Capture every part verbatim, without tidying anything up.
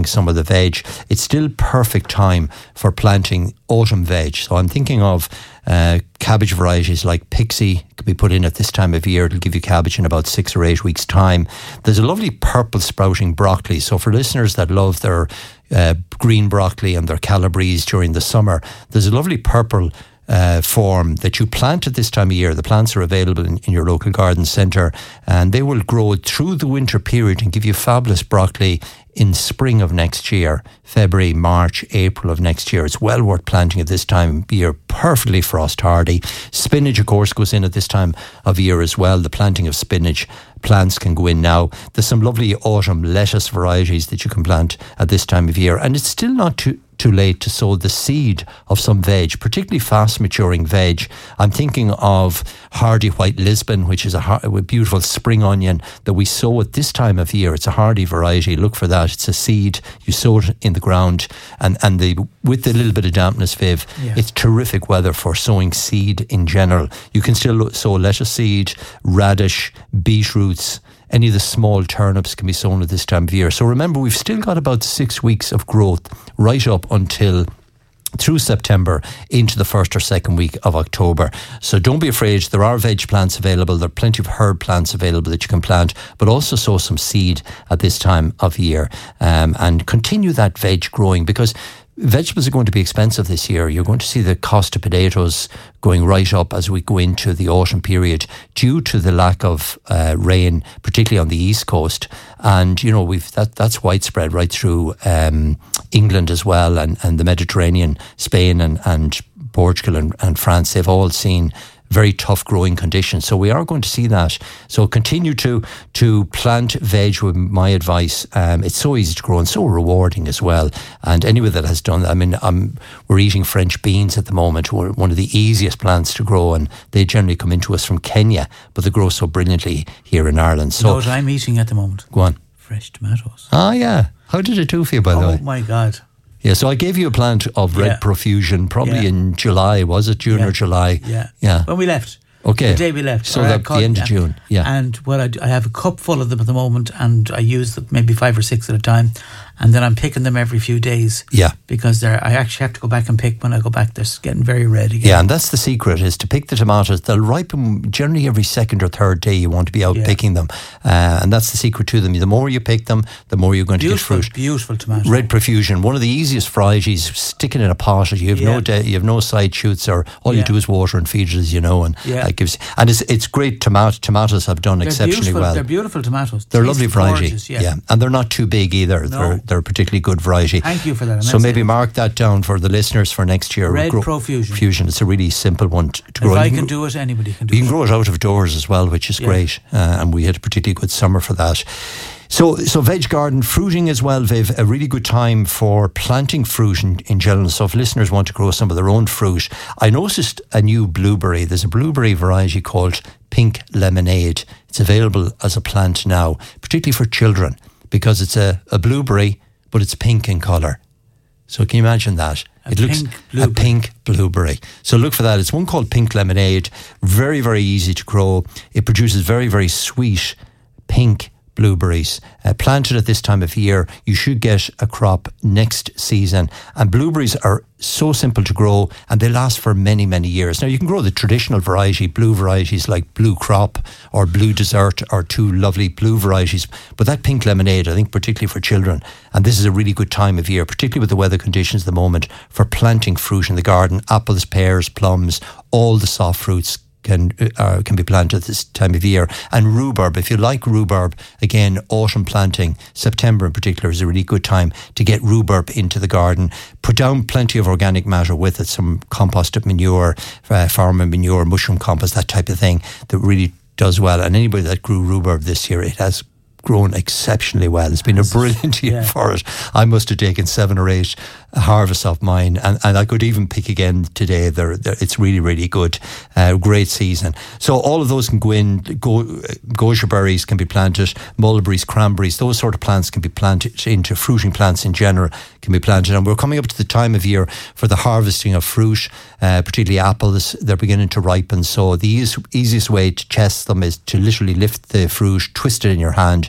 some of the veg. It's still perfect time for planting autumn veg. So I'm thinking of uh, cabbage varieties like Pixie could be put in at this time of year. It'll give you cabbage in about six or eight weeks' time. There's a lovely purple sprouting broccoli. So for listeners that love their uh, green broccoli and their Calabrese during the summer, there's a lovely purple Uh, form that you plant at this time of year. The plants are available in, in your local garden centre, and they will grow through the winter period and give you fabulous broccoli in spring of next year, February, March, April of next year. It's well worth planting at this time of year, perfectly frost hardy. Spinach, of course, goes in at this time of year as well. The planting of spinach plants can go in now. There's some lovely autumn lettuce varieties that you can plant at this time of year, and it's still not too too late to sow the seed of some veg, particularly fast maturing veg. I'm thinking of hardy white Lisbon, which is a, har- a beautiful spring onion that we sow at this time of year. It's a hardy variety. Look for that. It's a seed. You sow it in the ground, and, and the with a little bit of dampness, Viv, yeah. It's terrific weather for sowing seed in general. You can still sow lettuce seed, radish, beetroots. Any of the small turnips can be sown at this time of year. So remember, we've still got about six weeks of growth right up until through September into the first or second week of October. So don't be afraid. There are veg plants available. There are plenty of herb plants available that you can plant, but also sow some seed at this time of year, um, and continue that veg growing, because vegetables are going to be expensive this year. You're going to see the cost of potatoes going right up as we go into the autumn period due to the lack of uh, rain, particularly on the east coast. And, you know, we've that that's widespread right through um, England as well, and, and the Mediterranean, Spain and, and Portugal and, and France. They've all seen very tough growing conditions. So we are going to see that. So continue to to plant veg with my advice. Um, it's so easy to grow and so rewarding as well. And anyone that has done that, I mean, um, we're eating French beans at the moment. We're one of the easiest plants to grow, and they generally come into us from Kenya, but they grow so brilliantly here in Ireland. So you know what I'm eating at the moment? Go on. Fresh tomatoes. Ah, yeah. How did it do for you, by oh, the way? Oh, my God. Yeah, so I gave you a plant of Red yeah. Profusion probably yeah. in July, was it? June yeah. or July? Yeah. Yeah. When we left. Okay. The day we left. So at the end of June. Yeah. And well, I, do, I have a cup full of them at the moment, and I use them maybe five or six at a time. And then I'm picking them every few days. Yeah. Because they're, I actually have to go back and pick when I go back. They're getting very red again. Yeah, and that's the secret, is to pick the tomatoes. They'll ripen generally every second or third day. You want to be out yeah. picking them. Uh, and that's the secret to them. The more you pick them, the more you're going beautiful, to get fruit. Beautiful tomato. Red Profusion, one of the easiest varieties. Stick it in a pot. You have, yeah. no, de- you have no side shoots, or all yeah. you do is water and feed it, as you know. And yeah. it gives, and it's, it's great. Tomato, tomatoes have done they're exceptionally well. They're beautiful tomatoes. They're a lovely variety. Gorgeous, yeah. yeah. And they're not too big either. No. They're, they're a particularly good variety. Thank you for that. So maybe mark that down for the listeners for next year. Red Grow, Profusion. Fusion. It's a really simple one to, to grow. If I you can do it, anybody can do you it. You can grow it out of doors as well, which is yeah. great. Uh, and we had a particularly good summer for that. So, so veg garden, fruiting as well, Viv, a really good time for planting fruit in, in general. So if listeners want to grow some of their own fruit, I noticed a new blueberry. There's a blueberry variety called Pink Lemonade. It's available as a plant now, particularly for children, because it's a, a blueberry, but it's pink in colour. So can you imagine that? A it looks pink blueberry. a pink blueberry. So look for that. It's one called Pink Lemonade. Very, very easy to grow. It produces very, very sweet pink blueberries. Uh, planted at this time of year, you should get a crop next season. And blueberries are so simple to grow, and they last for many, many years. Now, you can grow the traditional variety, blue varieties like Blue Crop or Blue Desert, or two lovely blue varieties. But that Pink Lemonade, I think, particularly for children, and this is a really good time of year, particularly with the weather conditions at the moment, for planting fruit in the garden. Apples, pears, plums, all the soft fruits can uh, can be planted this time of year. And rhubarb, if you like rhubarb, again, autumn planting, September in particular, is a really good time to get rhubarb into the garden. Put down plenty of organic matter with it, some composted manure, uh, farmer manure, mushroom compost, that type of thing, that really does well. And anybody that grew rhubarb this year, it has grown exceptionally well. It's been a brilliant year yeah. for it. I must have taken seven or eight harvests of mine, and, and I could even pick again today. They're, they're, it's really, really good. Uh, great season. So all of those can go in. Go, goji berries can be planted, mulberries, cranberries, those sort of plants can be planted into fruiting plants in general, can be planted. And we're coming up to the time of year for the harvesting of fruit, uh, particularly apples. They're beginning to ripen. So the easiest, easiest way to test them is to literally lift the fruit, twist it in your hand,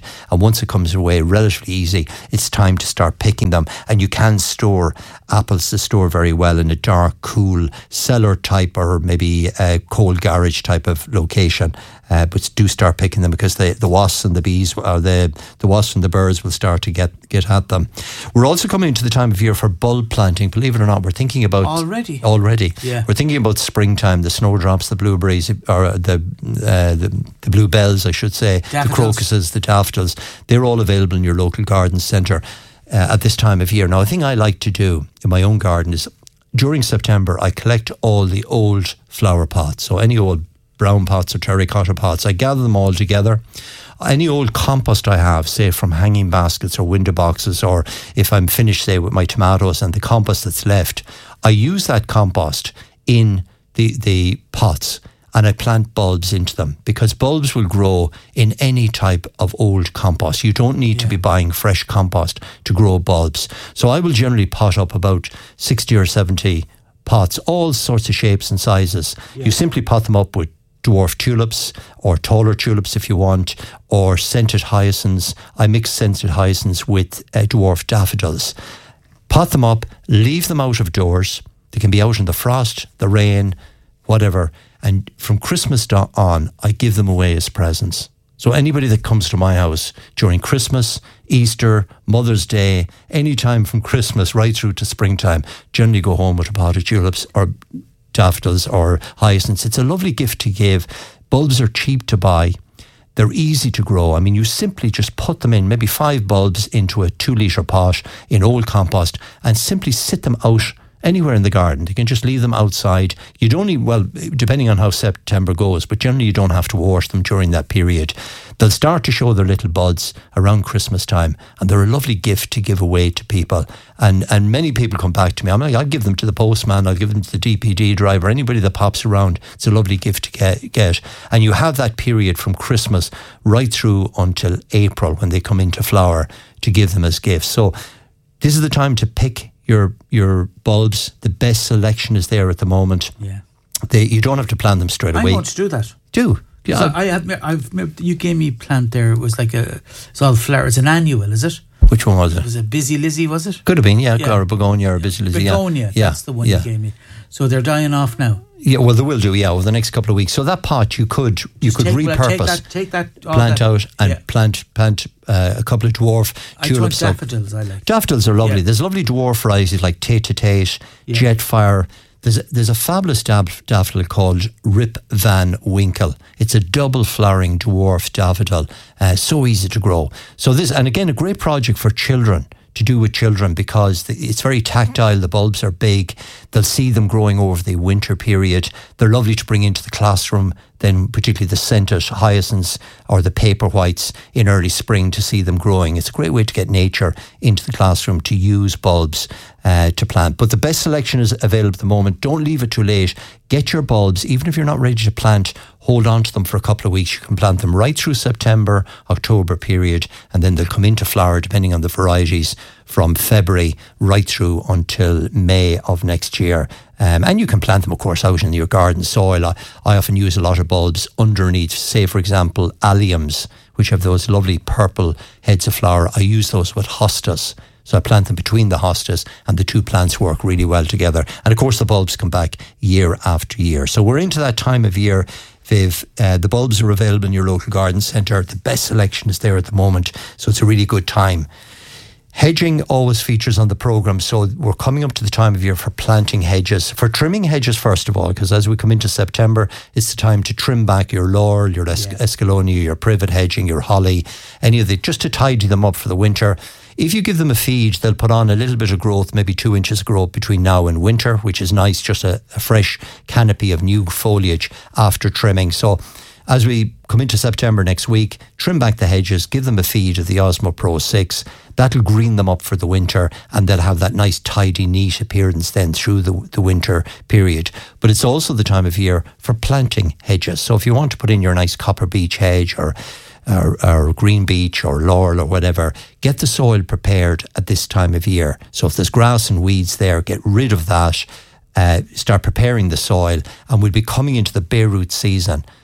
And once it comes away, relatively easy, it's time to start picking them. And you can store apples to store very well in a dark, cool cellar type or maybe a cold garage type of location. Uh, but do start picking them because the, the wasps and the bees, or the, the wasps and the birds will start to get, get at them. We're also coming into the time of year for bulb planting. Believe it or not, we're thinking about... Already? Already. Yeah. We're thinking about springtime, the snowdrops, the blueberries, or the, uh, the, the bluebells, I should say, daffodils. The crocuses, the daffodils. They're all available in your local garden centre uh, at this time of year. Now, a thing I like to do in my own garden is during September, I collect all the old flower pots. So any old brown pots or terracotta pots, I gather them all together. Any old compost I have, say from hanging baskets or window boxes, or if I'm finished, say, with my tomatoes and the compost that's left, I use that compost in the, the pots and I plant bulbs into them, because bulbs will grow in any type of old compost. You don't need yeah. to be buying fresh compost to grow bulbs. So I will generally pot up about sixty or seventy pots, all sorts of shapes and sizes. Yeah. You simply pot them up with dwarf tulips or taller tulips if you want, or scented hyacinths. I mix scented hyacinths with uh, dwarf daffodils. Pot them up, leave them out of doors. They can be out in the frost, the rain, whatever. And from Christmas on, I give them away as presents. So anybody that comes to my house during Christmas, Easter, Mother's Day, any time from Christmas right through to springtime, generally go home with a pot of tulips or daffodils or hyacinths. It's a lovely gift to give. Bulbs are cheap to buy. They're easy to grow. I mean, you simply just put them in, maybe five bulbs into a two litre pot in old compost, and simply sit them out anywhere in the garden. You can just leave them outside. You don't need, well, depending on how September goes, but generally you don't have to wash them during that period. They'll start to show their little buds around Christmas time, and they're a lovely gift to give away to people. And and many people come back to me. I'm like, I'll give them to the postman, I'll give them to the D P D driver, anybody that pops around. It's a lovely gift to get. get. And you have that period from Christmas right through until April when they come into flower to give them as gifts. So this is the time to pick your your bulbs. The best selection is there at the moment. Yeah, they, you don't have to plant them straight away. I want to do that. Do. Yeah. So I have, I've, you gave me a plant there. It was like a, it's all flowers. It's an annual, is it? Which one was it? Was it Busy Lizzie, was it? Could have been, yeah. yeah. Or a begonia or a Busy Lizzie. Begonia, yeah. that's the one yeah. you gave me. So they're dying off now. Yeah, well, they will do, yeah, over the next couple of weeks. So that pot you could you Just could take, repurpose, take that, take that, plant that. out and yeah. plant plant uh, a couple of dwarf I tulips. I daffodils I like. Daffodils are lovely. Yeah. There's lovely dwarf varieties like Tate to Tate, yeah. Jetfire. There's a, there's a fabulous daf- daffodil called Rip Van Winkle. It's a double flowering dwarf daffodil, uh, so easy to grow. So this, and again, a great project for children, to do with children, because the, it's very tactile. The bulbs are big. They'll see them growing over the winter period. They're lovely to bring into the classroom, then particularly the scented hyacinths or the paper whites in early spring to see them growing. It's a great way to get nature into the classroom, to use bulbs uh, to plant. But the best selection is available at the moment. Don't leave it too late. Get your bulbs, even if you're not ready to plant, hold on to them for a couple of weeks. You can plant them right through September, October period, and then they'll come into flower depending on the varieties from February right through until May of next year. Um, and you can plant them, of course, out in your garden soil. I, I often use a lot of bulbs underneath, say, for example, alliums, which have those lovely purple heads of flower. I use those with hostas. So I plant them between the hostas, and the two plants work really well together. And of course, the bulbs come back year after year. So we're into that time of year, Viv. Uh, the bulbs are available in your local garden centre. The best selection is there at the moment. So it's a really good time. Hedging always features on the programme, so we're coming up to the time of year for planting hedges, for trimming hedges first of all, because as we come into September, it's the time to trim back your laurel, your es- yes. escalonia, your privet hedging, your holly, any of the, just to tidy them up for the winter. If you give them a feed, they'll put on a little bit of growth, maybe two inches of growth between now and winter, which is nice, just a, a fresh canopy of new foliage after trimming. So as we come into September next week, trim back the hedges, give them a feed of the Osmo Pro six. That'll green them up for the winter, and they'll have that nice, tidy, neat appearance then through the, the winter period. But it's also the time of year for planting hedges. So if you want to put in your nice copper beech hedge or Or, or green beech or laurel or whatever, get the soil prepared at this time of year. So if there's grass and weeds there, get rid of that, uh, start preparing the soil, and we'll be coming into the bare root season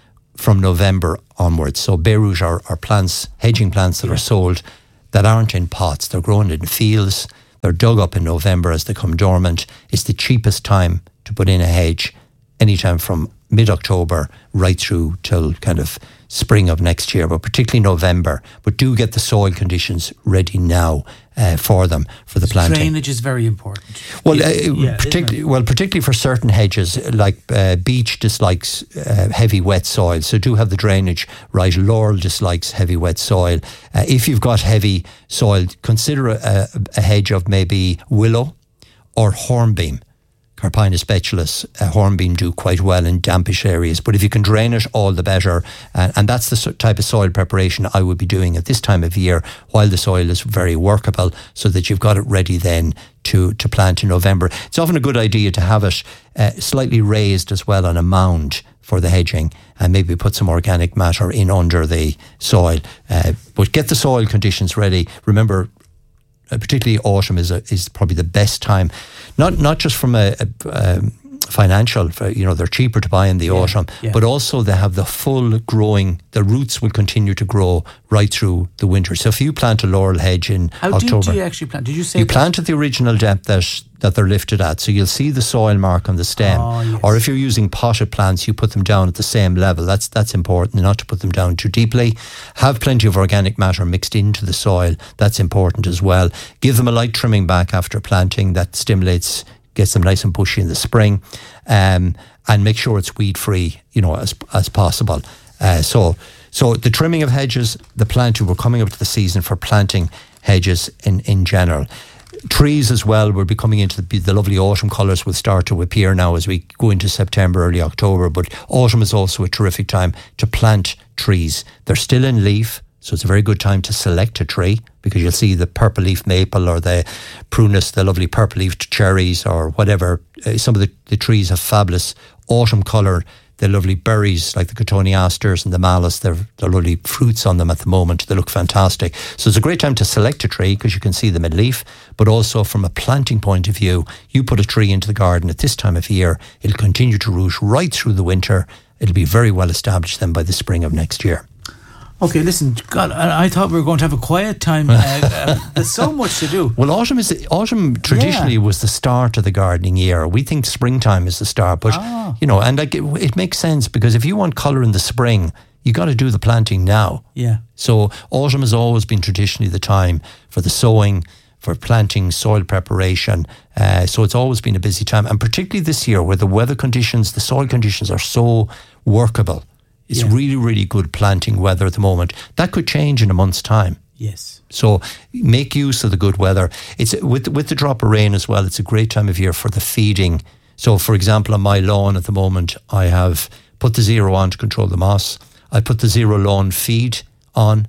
from November onwards. So Baie Rouge are, are plants, hedging plants that yeah. are sold that aren't in pots. They're grown in fields. They're dug up in November as they come dormant. It's the cheapest time to put in a hedge, anytime from mid-October right through till kind of spring of next year, but particularly November. But do get the soil conditions ready now uh, for them, for the planting. Drainage is very important. Well, uh, yeah, particularly, well, particularly for certain hedges, like uh, beech dislikes uh, heavy wet soil, so do have the drainage right. Laurel dislikes heavy wet soil. Uh, if you've got heavy soil, consider a, a hedge of maybe willow or hornbeam. Carpinus betulus, uh, hornbeam do quite well in dampish areas, but if you can drain it, all the better. Uh, and that's the so- type of soil preparation I would be doing at this time of year, while the soil is very workable, so that you've got it ready then to, to plant in November. It's often a good idea to have it uh, slightly raised as well on a mound for the hedging, and maybe put some organic matter in under the soil. Uh, but get the soil conditions ready. Remember, Uh, particularly autumn is a, is probably the best time, not not just from a, a um, financial, for, you know, they're cheaper to buy in the yeah, autumn, yeah. but also they have the full growing, the roots will continue to grow right through the winter. So if you plant a laurel hedge in How October, How deep do you actually plant? Did you say you that? plant at the original depth that that they're lifted at, so you'll see the soil mark on the stem. Oh, yes. Or if you're using potted plants, you put them down at the same level. That's that's important, not to put them down too deeply. Have plenty of organic matter mixed into the soil. That's important as well. Give them a light trimming back after planting. That stimulates, gets them nice and bushy in the spring, um, and make sure it's weed free, you know, as as possible. Uh, so so the trimming of hedges, the planting. We're coming up to the season for planting hedges in in general. Trees as well, we'll be coming into the, the lovely autumn colours will start to appear now as we go into September, early October. But autumn is also a terrific time to plant trees. They're still in leaf, so it's a very good time to select a tree, because you'll see the purple leaf maple or the prunus, the lovely purple leafed cherries or whatever. Uh, some of the, the trees have fabulous autumn colour. The lovely berries like the cotoneasters and the malus, they're, they're lovely fruits on them at the moment. They look fantastic. So it's a great time to select a tree because you can see them in leaf, but also from a planting point of view, you put a tree into the garden at this time of year, it'll continue to root right through the winter. It'll be very well established then by the spring of next year. Okay, listen, God, I, I thought we were going to have a quiet time. Uh, uh, there's so much to do. Well, autumn is autumn traditionally yeah. was the start of the gardening year. We think springtime is the start, but ah. you know, and like it, it makes sense, because if you want colour in the spring, you got to do the planting now. Yeah. So autumn has always been traditionally the time for the sowing, for planting, soil preparation. Uh, so it's always been a busy time, and particularly this year where the weather conditions, the soil conditions are so workable. It's yeah. really, really good planting weather at the moment. That could change in a month's time. Yes. So make use of the good weather. It's with with the drop of rain as well. It's a great time of year for the feeding. So, for example, on my lawn at the moment, I have put the zero on to control the moss. I put the zero lawn feed on,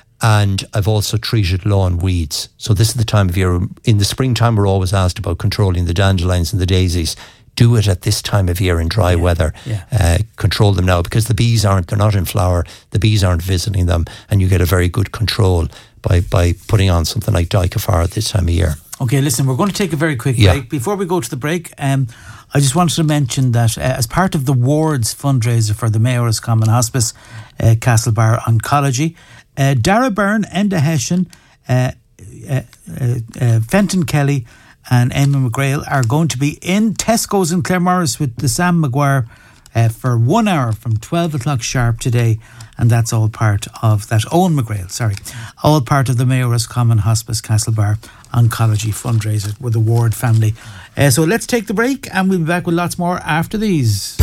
and I've also treated lawn weeds. So this is the time of year. In the springtime, we're always asked about controlling the dandelions and the daisies. Do it at this time of year in dry yeah, weather. Yeah. Uh, control them now, because the bees aren't, they're not in flower, the bees aren't visiting them, and you get a very good control by, by putting on something like Dicafar at this time of year. Okay, listen, we're going to take a very quick yeah. break. Before we go to the break, um, I just wanted to mention that uh, as part of the Ward's fundraiser for the Mayor's Common Hospice, uh, Castlebar Oncology, uh, Dara Byrne, Enda Hessian, uh, uh, uh, uh, Fenton Kelly and Emma McGrail are going to be in Tesco's in Claremorris with the Sam Maguire uh, for one hour from twelve o'clock sharp today, and that's all part of that. Owen McGrail, sorry, all part of the Mayor's Common Hospice Castlebar Oncology fundraiser with the Ward family. Uh, so let's take the break, and we'll be back with lots more after these.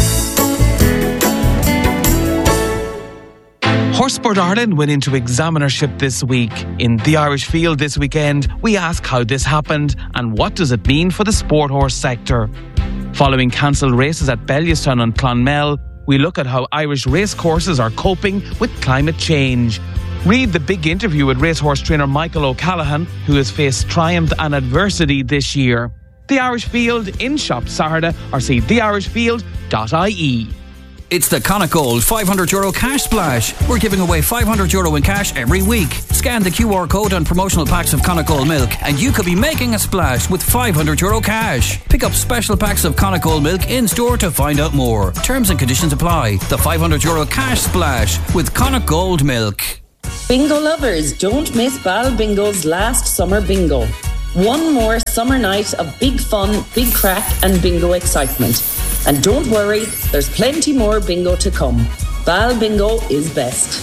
Horsesport Ireland went into examinership this week. In the Irish Field this weekend, we ask how this happened and what does it mean for the sport horse sector. Following cancelled races at Bellewstown and Clonmel, we look at how Irish racecourses are coping with climate change. Read the big interview with racehorse trainer Michael O'Callaghan, who has faced triumph and adversity this year. The Irish Field in shop Saturday, or see the irish field dot I E. It's the Connacht Gold five hundred euro cash splash. We're giving away five hundred euro in cash every week. Scan the Q R code on promotional packs of Connacht Gold milk and you could be making a splash with five hundred euro cash. Pick up special packs of Connacht Gold milk in store to find out more. Terms and conditions apply. The five hundred euro cash splash with Connacht Gold milk. Bingo lovers, don't miss Bal Bingo's last summer bingo. One more summer night of big fun, big crack and bingo excitement. And don't worry, there's plenty more bingo to come. Bal Bingo is best.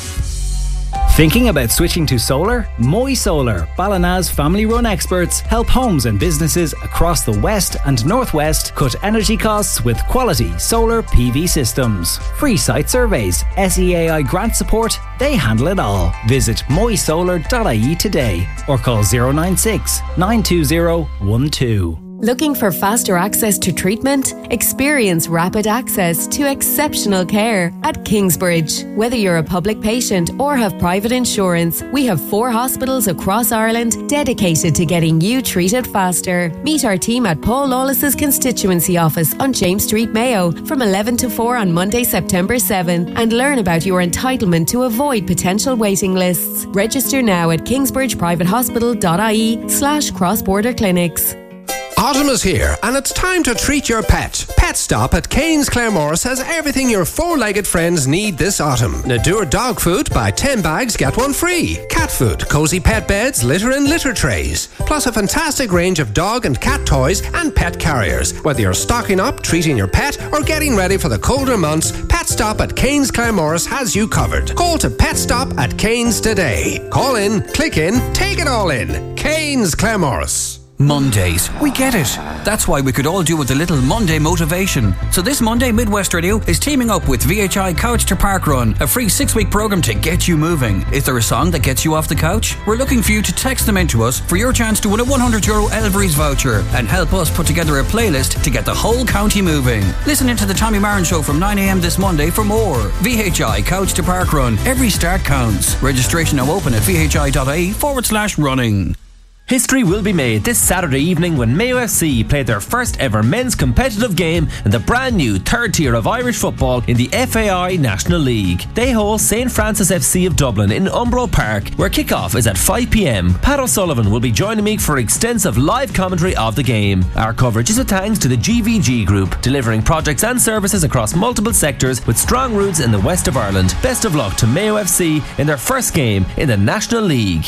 Thinking about switching to solar? Moy Solar, Ballina's family-run experts, help homes and businesses across the west and northwest cut energy costs with quality solar P V systems. Free site surveys, S E A I grant support, they handle it all. Visit moy solar dot I E today or call zero nine six, nine two zero, one two. Looking for faster access to treatment? Experience rapid access to exceptional care at Kingsbridge. Whether you're a public patient or have private insurance, we have four hospitals across Ireland dedicated to getting you treated faster. Meet our team at Paul Lawless's constituency office on James Street, Mayo from eleven to four on Monday, September seventh and learn about your entitlement to avoid potential waiting lists. Register now at kingsbridgeprivatehospital dot I E slash cross-border clinics. Autumn is here and it's time to treat your pet. Pet Stop at Cairns Claremorris has everything your four-legged friends need this autumn. Nadur dog food, buy ten bags, get one free. Cat food, cozy pet beds, litter and litter trays. Plus a fantastic range of dog and cat toys and pet carriers. Whether you're stocking up, treating your pet or getting ready for the colder months, Pet Stop at Cairns Claremorris has you covered. Call to Pet Stop at Cairns today. Call in, click in, take it all in. Cairns Claremorris. Mondays, we get it. That's why we could all do with a little Monday motivation. So this Monday, Midwest Radio is teaming up with V H I Couch to Park Run, a free six-week programme to get you moving. Is there a song that gets you off the couch? We're looking for you to text them in to us for your chance to win a one hundred euro Elvery's voucher and help us put together a playlist to get the whole county moving. Listen into the Tommy Marin Show from nine a.m. this Monday for more. V H I Couch to Park Run. Every start counts. Registration now open at vhi.ie forward slash running. History will be made this Saturday evening when Mayo F C play their first ever men's competitive game in the brand new third tier of Irish football in the F A I National League. They host Saint Francis F C of Dublin in Umbro Park, where kick-off is at five p.m. Pat O'Sullivan will be joining me for extensive live commentary of the game. Our coverage is a thanks to the G V G Group, delivering projects and services across multiple sectors with strong roots in the west of Ireland. Best of luck to Mayo F C in their first game in the National League.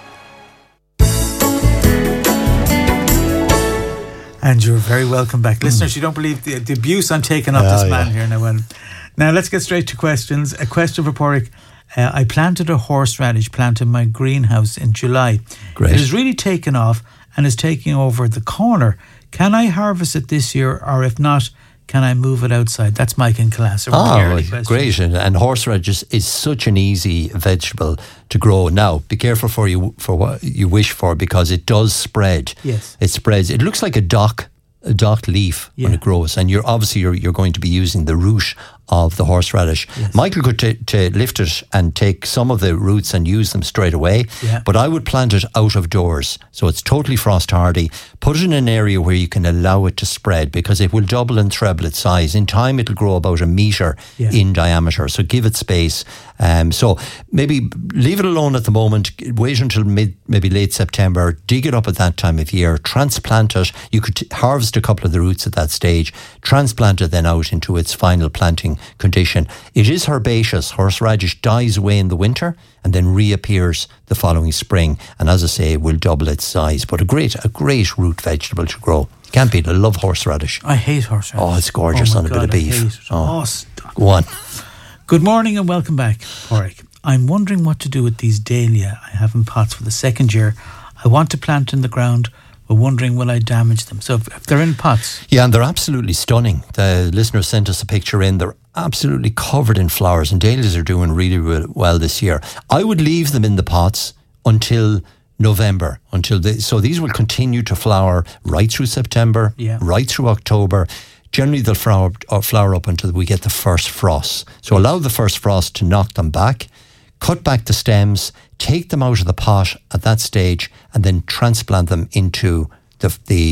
And you're very welcome back. Mm. Listeners, you don't believe the, the abuse I'm taking off oh, this man yeah. here now. Now, let's get straight to questions. A question for Pádraig. Uh, I planted a horseradish plant in my greenhouse in July. Great. It has really taken off and is taking over the corner. Can I harvest it this year, or if not, can I move it outside? That's Mike in Class. Oh, great. And, and horseradish is, is such an easy vegetable to grow. Now, be careful for you for what you wish for, because it does spread. Yes. It spreads. It looks like a dock, a docked leaf yeah. when it grows. And you're obviously you're, you're going to be using the root of the horseradish. Yes. Michael could t- to lift it and take some of the roots and use them straight away. Yeah. But I would plant it out of doors, so it's totally frost hardy. Put it in an area where you can allow it to spread, because it will double and treble its size. In time, it'll grow about a metre yeah. in diameter. So give it space. Um, so maybe leave it alone at the moment. Wait until mid, maybe late September. Dig it up at that time of year. Transplant it. You could t- harvest a couple of the roots at that stage. Transplant it then out into its final planting condition. It is herbaceous. Horseradish dies away in the winter and then reappears the following spring, and as I say, will double its size. But a great a great root vegetable to grow. Can't beat it. I love horseradish. I hate horseradish. Oh, it's gorgeous oh on a God, bit of beef. I hate it. Oh, oh stop. Go on. Good morning and welcome back, Pádraig. I'm wondering what to do with these dahlia I have in pots for the second year. I want to plant in the ground, but wondering will I damage them? So if, if they're in pots. Yeah, and they're absolutely stunning. The listener sent us a picture in. They're absolutely covered in flowers, and dahlias are doing really well this year. I would leave them in the pots until November, until they, so these will continue to flower right through September, yeah. right through October. Generally, they'll flower, or flower up until we get the first frost. So allow the first frost to knock them back, cut back the stems, take them out of the pot at that stage, and then transplant them into the, the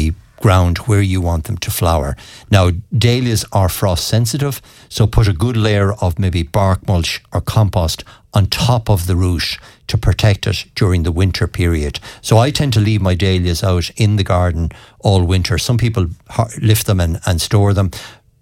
ground where you want them to flower. Now, dahlias are frost sensitive, so put a good layer of maybe bark mulch or compost on top of the root to protect it during the winter period. So I tend to leave my dahlias out in the garden all winter. Some people lift them and, and store them.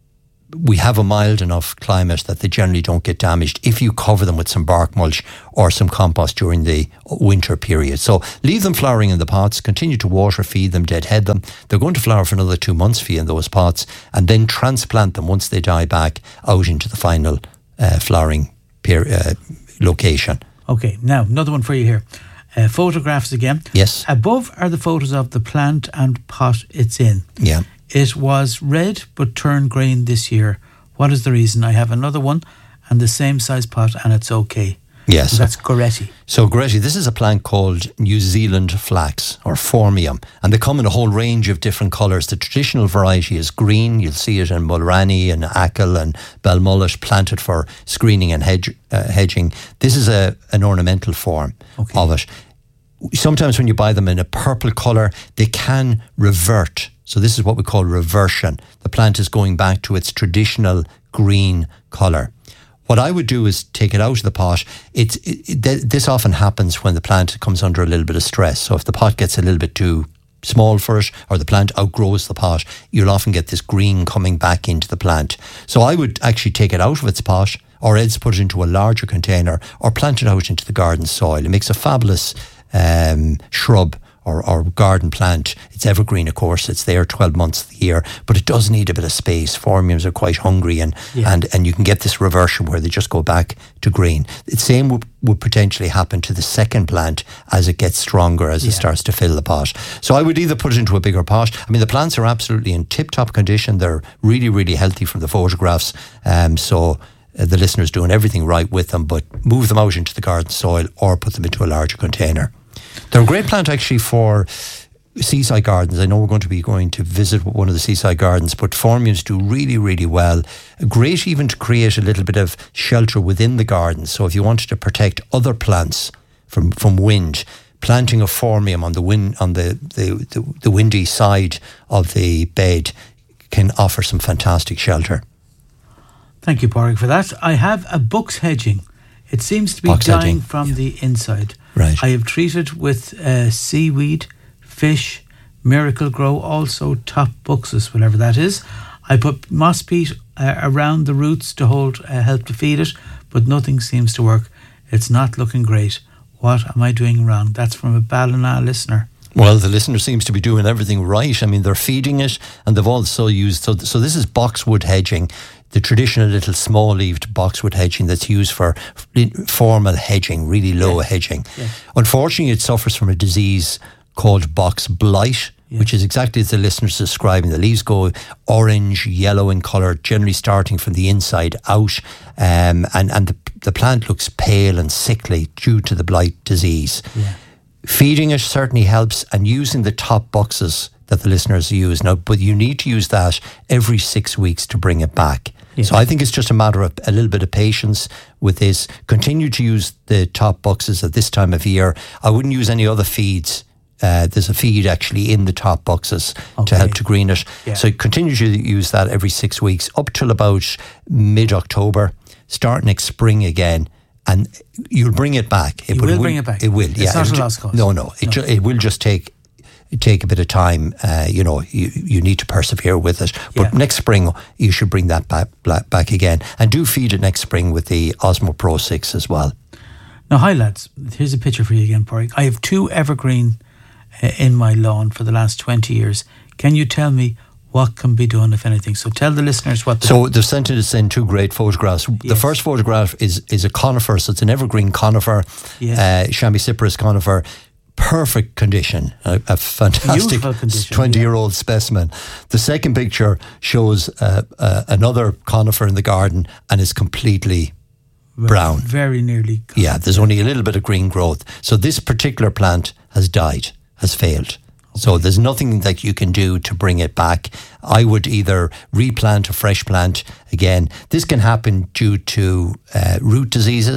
We have a mild enough climate that they generally don't get damaged if you cover them with some bark mulch or some compost during the winter period. So leave them flowering in the pots, continue to water, feed them, deadhead them. They're going to flower for another two months for you in those pots, and then transplant them once they die back out into the final uh, flowering per- uh, location. Okay, now another one for you here. Uh, photographs again. Yes. Above are the photos of the plant and pot it's in. Yeah. It was red but turned green this year. What is the reason? I have another one and the same size pot and it's okay. Yes. So that's Goretti. So Goretti, this is a plant called New Zealand flax or Formium, and they come in a whole range of different colours. The traditional variety is green. You'll see it in Mulranny and Achill and Belmullet, planted for screening and hedge, uh, hedging. This is a an ornamental form okay. of it. Sometimes when you buy them in a purple colour, they can revert. So this is what we call reversion. The plant is going back to its traditional green colour. What I would do is take it out of the pot. It's it, it, this often happens when the plant comes under a little bit of stress. So if the pot gets a little bit too small for it, or the plant outgrows the pot, you'll often get this green coming back into the plant. So I would actually take it out of its pot, or else put it into a larger container, or plant it out into the garden soil. It makes a fabulous um, shrub or, or garden plant. It's evergreen, of course. It's there twelve months of the year, but it does need a bit of space. Formiums are quite hungry, and yeah. and, and you can get this reversion where they just go back to green. The same would, would potentially happen to the second plant as it gets stronger, as yeah. it starts to fill the pot. So I would either put it into a bigger pot. I mean, the plants are absolutely in tip-top condition. They're really, really healthy from the photographs. Um, so uh, the listener's doing everything right with them, but move them out into the garden soil or put them into a larger container. They're a great plant actually for seaside gardens. I know we're going to be going to visit one of the seaside gardens, but Formiums do really, really well. Great even to create a little bit of shelter within the garden. So if you wanted to protect other plants from, from wind, planting a Formium on the wind on the, the, the, the windy side of the bed can offer some fantastic shelter. Thank you, Pádraig, for that. I have a box hedging. It seems to be box dying hedging. from yeah. the inside. Right. I have treated with uh, seaweed, fish, Miracle Grow, also top buxus, whatever that is. I put moss peat uh, around the roots to hold uh, help to feed it, but nothing seems to work. It's not looking great. What am I doing wrong? That's from a Ballina listener. Well, the listener seems to be doing everything right. I mean, they're feeding it, and they've also used... So, so this is boxwood hedging, the traditional little small-leaved boxwood hedging that's used for formal hedging, really low yeah. hedging. Yeah. Unfortunately, it suffers from a disease called box blight, yeah. which is exactly as the listener's describing. The leaves go orange, yellow in colour, generally starting from the inside out, um, and, and the, the plant looks pale and sickly due to the blight disease. Yeah. Feeding it certainly helps, and using the top boxes that the listeners use now, but you need to use that every six weeks to bring it back. Yeah. So I think it's just a matter of a little bit of patience with this. Continue to use the top boxes at this time of year. I wouldn't use any other feeds. Uh, there's a feed actually in the top boxes okay. to help to green it. Yeah. So continue to use that every six weeks up till about mid-October. Start next spring again, and you'll bring it back. It you will, will bring it back. It will, it's yeah. It's not a lost cause. No, no. It, no. Ju- it will just take... take a bit of time. Uh, you know, you, you need to persevere with it. But yeah. next spring, you should bring that back, back again. And do feed it next spring with the Osmo Pro six as well. Now, hi lads. Here's a picture for you again, Pádraig. I have two evergreen uh, in my lawn for the last twenty years. Can you tell me what can be done, if anything? So tell the listeners what... So they've sent us in two great photographs. Yes. The first photograph is, is a conifer. So it's an evergreen conifer, yes. uh, Chamaecyparis conifer. Perfect condition, a, a fantastic twenty-year-old yeah. specimen. The second picture shows uh, uh, another conifer in the garden, and is completely very, brown. Very nearly gone. Yeah, there's only a little bit of green growth. So this particular plant has died, has failed. Okay. So there's nothing that you can do to bring it back. I would either replant a fresh plant again. This can happen due to uh, root diseases.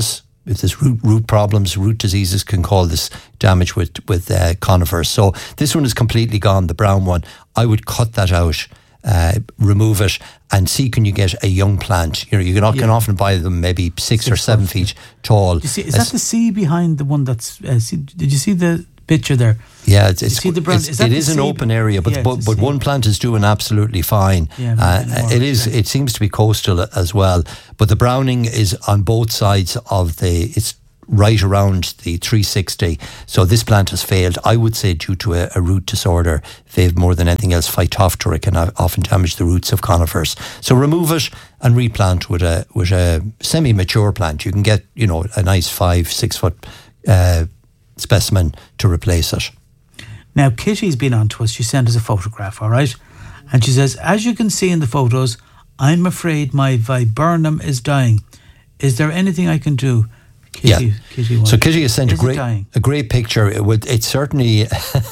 if there's root root problems, root diseases can cause this damage with with uh, conifers. So this one is completely gone. The brown one, I would cut that out. Uh, remove it and see can you get a young plant. You know, you can, yeah. can often buy them maybe six, six or seven feet yeah. tall. You see, is As, that the sea behind the one that's? Uh, see, did you see the picture there? Yeah, it's, it's, the brown, it's is it is an open area, but yeah, but, but one plant is doing absolutely fine. Yeah, uh, it is. It seems to be coastal as well, but the browning is on both sides of the. It's right around the three sixty. So this plant has failed, I would say, due to a, a root disorder. They've more than anything else, Phytophthora can often damage the roots of conifers. So remove it and replant with a with a semi-mature plant. You can get, you know, a nice five, six foot uh, specimen to replace it. Now, Kitty's been on to us. She sent us a photograph, all right? And she says, as you can see in the photos, I'm afraid my viburnum is dying. Is there anything I can do? Kitty, yeah. Kitty so Kitty has sent is a great, a great picture. It would, it's certainly,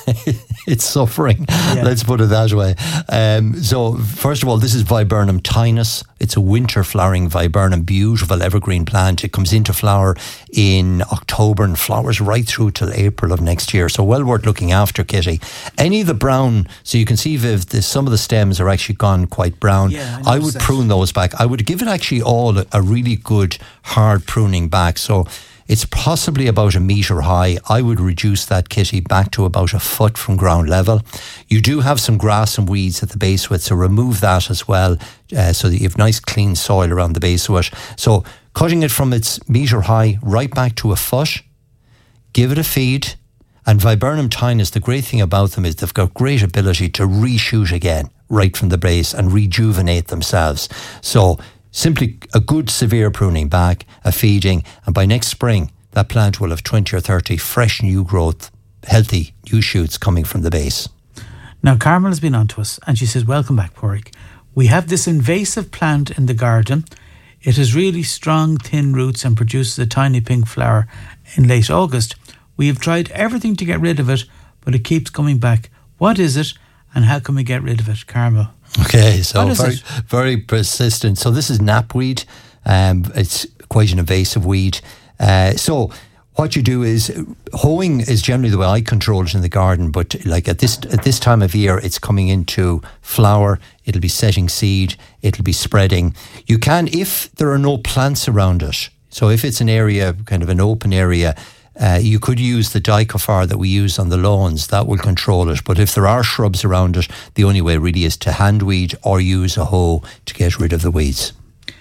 it's suffering. Yeah. Let's put it that way. Um, so first of all, this is Viburnum tinus. It's a winter flowering viburnum, beautiful evergreen plant. It comes into flower in October and flowers right through till April of next year. So well worth looking after, Kitty. Any of the brown, so you can see, Viv, the, some of the stems are actually gone quite brown. Yeah, I, I would prune those back. I would give it actually all a, a really good hard pruning back. So it's possibly about a metre high. I would reduce that, Kitty, back to about a foot from ground level. You do have some grass and weeds at the base of it, so remove that as well, uh, so that you have nice clean soil around the base of it. So cutting it from its metre high right back to a foot, give it a feed. And Viburnum tinus, the great thing about them is they've got great ability to reshoot again right from the base and rejuvenate themselves. So simply a good severe pruning back, a feeding, and by next spring, that plant will have twenty or thirty fresh new growth, healthy new shoots coming from the base. Now, Carmel has been on to us and she says, welcome back, Porrick. We have this invasive plant in the garden. It has really strong, thin roots and produces a tiny pink flower in late August. We have tried everything to get rid of it, but it keeps coming back. What is it and how can we get rid of it, Carmel? Okay, so very, very persistent. So this is knapweed. Um, it's quite an invasive weed. Uh, so what you do is, hoeing is generally the way I control it in the garden, but like at this at this time of year, it's coming into flower, it'll be setting seed, it'll be spreading. You can, if there are no plants around it, so if it's an area, kind of an open area, Uh, you could use the Dicofar that we use on the lawns. That will control it. But if there are shrubs around it, the only way really is to hand weed or use a hoe to get rid of the weeds.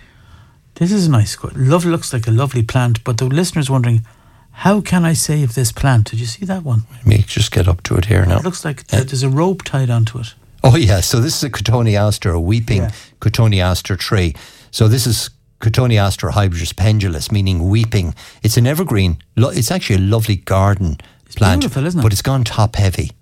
This is a nice, love looks like a lovely plant, but the listener's wondering, how can I save this plant? Did you see that one? Let me just get up to it here now. It looks like uh, there's a rope tied onto it. Oh yeah, so this is a Cotoneaster, a weeping yeah. Cotoneaster tree. So this is Cotoneaster hybridus pendulus, meaning weeping. It's an evergreen. It's actually a lovely garden it's plant, beautiful, isn't it? But it's gone top heavy.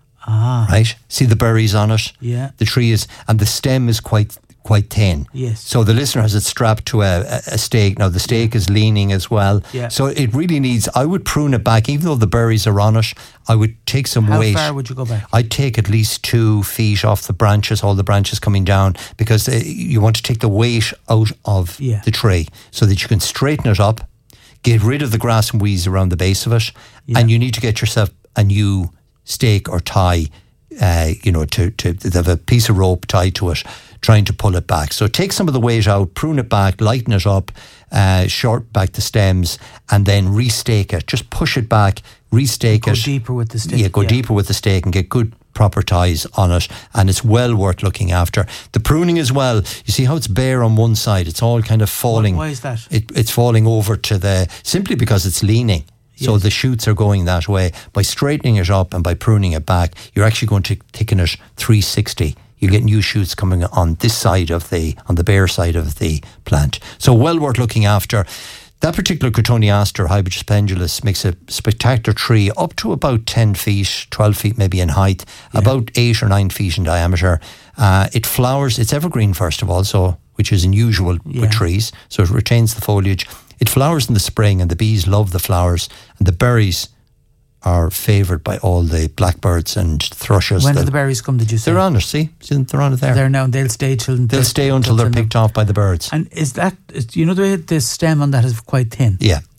Ah, right. See the berries on it. Yeah. The tree is, and the stem is quite quite thin. Yes. So the listener has it strapped to a, a stake. Now the stake is leaning as well. Yeah. So it really needs. I would prune it back, even though the berries are on it. I would take some How weight. How far would you go back? I'd take at least two feet off the branches, all the branches coming down, because uh, you want to take the weight out of yeah. the tree so that you can straighten it up, get rid of the grass and weeds around the base of it, yeah. and you need to get yourself a new stake or tie. Uh, you know, to to they have a piece of rope tied to it, trying to pull it back. So take some of the weight out, prune it back, lighten it up, uh, short back the stems, and then restake it. Just push it back, restake go it. Go deeper with the stake. Yeah, go yeah. deeper with the stake and get good proper ties on it, and it's well worth looking after. The pruning as well, you see how it's bare on one side, it's all kind of falling. Why is that? It, it's falling over to the, simply because it's leaning. So yes. the shoots are going that way. By straightening it up and by pruning it back, you're actually going to thicken it three sixty. You get new shoots coming on this side of the, on the bare side of the plant. So well worth looking after. That particular Cotoneaster hybridus pendulus makes a spectacular tree up to about ten feet, twelve feet maybe in height, yeah. about eight or nine feet in diameter. Uh, it flowers, it's evergreen first of all, so which is unusual yeah. with trees, so it retains the foliage. It flowers in the spring and the bees love the flowers, and the berries are favoured by all the blackbirds and thrushes. When do the berries come, did you say? They're on it, see? They're on it there. They're now, they'll stay till... They'll stay until they're picked off by the birds. And is that, you know the way the stem on that is quite thin? Yeah.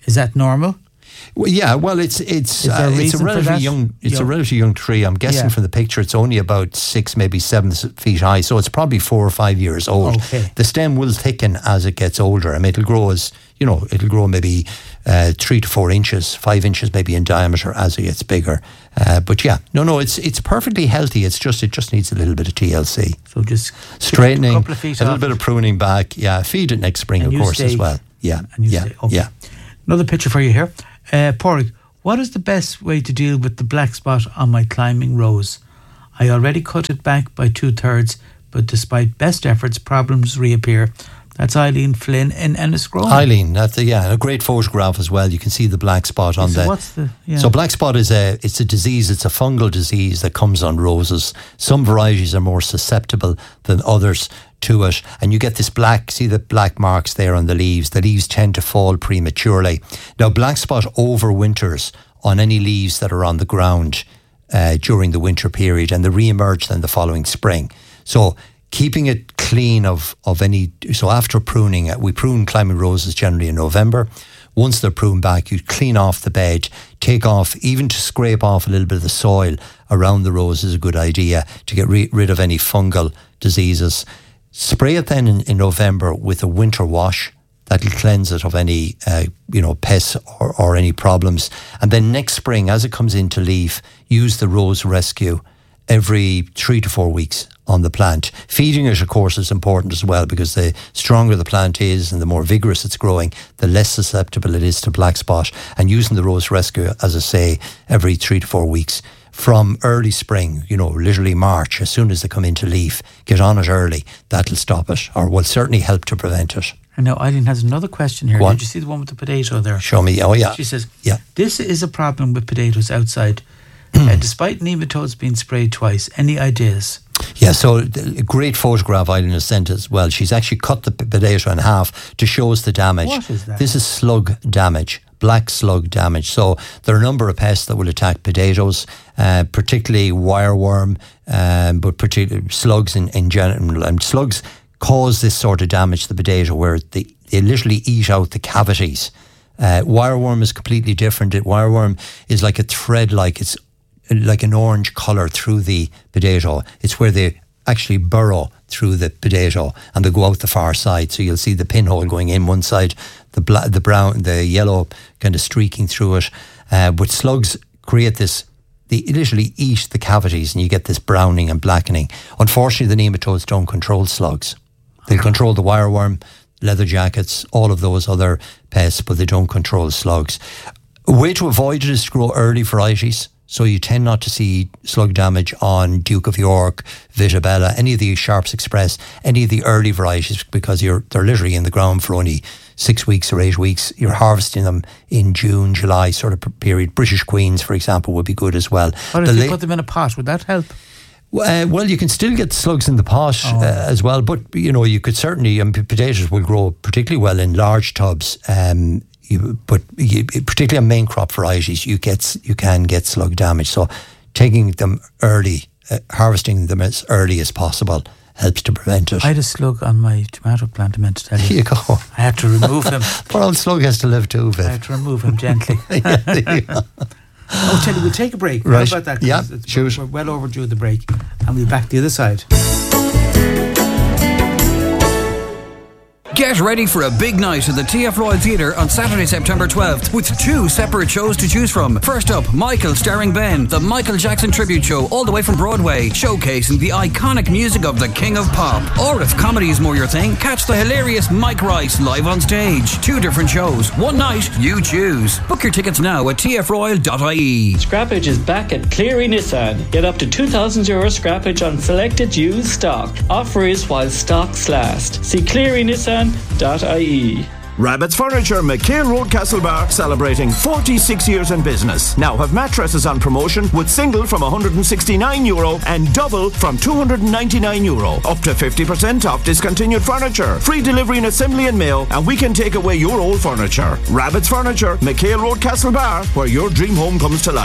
Is that normal? Well, yeah, well, it's it's Is there a uh, it's a reason for relatively that? young it's Yeah. a relatively young tree. I'm guessing Yeah. from the picture, it's only about six, maybe seven feet high, so it's probably four or five years old. Okay. The stem will thicken as it gets older. I mean, it'll grow as you know, it'll grow maybe uh, three to four inches, five inches maybe in diameter as it gets bigger. Uh, but yeah, no, no, it's it's perfectly healthy. It's just it just needs a little bit of T L C, So just straightening, a couple of feet a little off bit it. of pruning back. Yeah, feed it next spring, And of you course, as stay- well. Yeah, And you yeah, say, okay. yeah. Another picture for you here. Uh, Pádraig, what is the best way to deal with the black spot on my climbing rose? I already cut it back by two thirds, but despite best efforts, problems reappear. That's Eileen Flynn in Enniscrone. Eileen, that's a, yeah, a great photograph as well. You can see the black spot on So the. what's the- yeah. So black spot is a it's a disease. It's a fungal disease that comes on roses. Some varieties are more susceptible than others to it, and you get this black. See the black marks there on the leaves. The leaves tend to fall prematurely. Now, black spot overwinters on any leaves that are on the ground uh, during the winter period, and they re-emerge then the following spring. So keeping it clean of, of any, so after pruning, we prune climbing roses generally in November. Once they're pruned back, you clean off the bed, take off, even to scrape off a little bit of the soil around the rose is a good idea to get re- rid of any fungal diseases. Spray it then in, in November with a winter wash. That'll cleanse it of any, uh, you know, pests or, or any problems. And then next spring, as it comes into leaf, use the Rose Rescue every three to four weeks on the plant. Feeding it, of course, is important as well, because the stronger the plant is and the more vigorous it's growing, the less susceptible it is to black spot. And using the Rose Rescue, as I say, every three to four weeks from early spring, you know, literally March, as soon as they come into leaf, get on it early. That'll stop it, or will certainly help to prevent it. And now Eileen has another question here. Go on. Did you see the one with the potato there? Show me. Oh, yeah. She says, Yeah. this is a problem with potatoes outside. uh, despite nematodes being sprayed twice. Any ideas? Yeah, so a great photograph Eileen has sent as well. She's actually cut the potato in half to show us the damage. What is that? This is slug damage, black slug damage. So there are a number of pests that will attack potatoes, uh, particularly wireworm, um, but particularly slugs in, in general. And slugs cause this sort of damage to the potato where they, they literally eat out the cavities. Uh, wireworm is completely different. It, wireworm is like a thread, like it's like an orange colour through the potato. It's where they actually burrow through the potato and they go out the far side. So you'll see the pinhole going in one side, the bla- the brown, the yellow kind of streaking through it. Uh, but slugs create this, they literally eat the cavities and you get this browning and blackening. Unfortunately, the nematodes don't control slugs. They'll control the wireworm, leather jackets, all of those other pests, but they don't control slugs. A way to avoid it is to grow early varieties. So you tend not to see slug damage on Duke of York, Vitabella, any of the Sharps Express, any of the early varieties, because you're they're literally in the ground for only six weeks or eight weeks. You're harvesting them in June, July sort of period. British Queens, for example, would be good as well. What if The you la- put them in a pot? Would that help? Uh, well, you can still get slugs in the pot Oh. uh, as well, but you know you could certainly. Um, p- potatoes will grow particularly well in large tubs, um, you, but you, particularly on main crop varieties, you get you can get slug damage. So, taking them early, uh, harvesting them as early as possible, helps to prevent it. I had a slug on my tomato plant, I meant to tell you. Here you go. I had to remove him. Poor old slug has to live too, I Viv. had to remove him gently. Yeah, there you go. Oh, tell you, we'll take a break. Right. How about that? 'Cause Yeah, it's- shoot. We're well overdue the break, and we'll be back the other side. Get ready for a big night at the T F Royal Theatre on Saturday, September twelfth, with two separate shows to choose from. First up, Michael starring Ben, the Michael Jackson tribute show all the way from Broadway, showcasing the iconic music of the King of Pop. Or if comedy is more your thing, catch the hilarious Mike Rice live on stage. Two different shows, one night, you choose. Book your tickets now at t f royal dot i e. Scrappage is back at Cleary Nissan. Get up to two thousand euro scrappage on selected used stock. Offer is while stocks last. See cleary nissan dot i e. Rabbit's Furniture, McHale Road, Castlebar, celebrating forty-six years in business. Now have mattresses on promotion with single from one hundred sixty-nine euro and double from two hundred ninety-nine euro. Up to fifty percent off discontinued furniture. Free delivery and assembly and mail, and we can take away your old furniture. Rabbit's Furniture, McHale Road, Castlebar, where your dream home comes to life.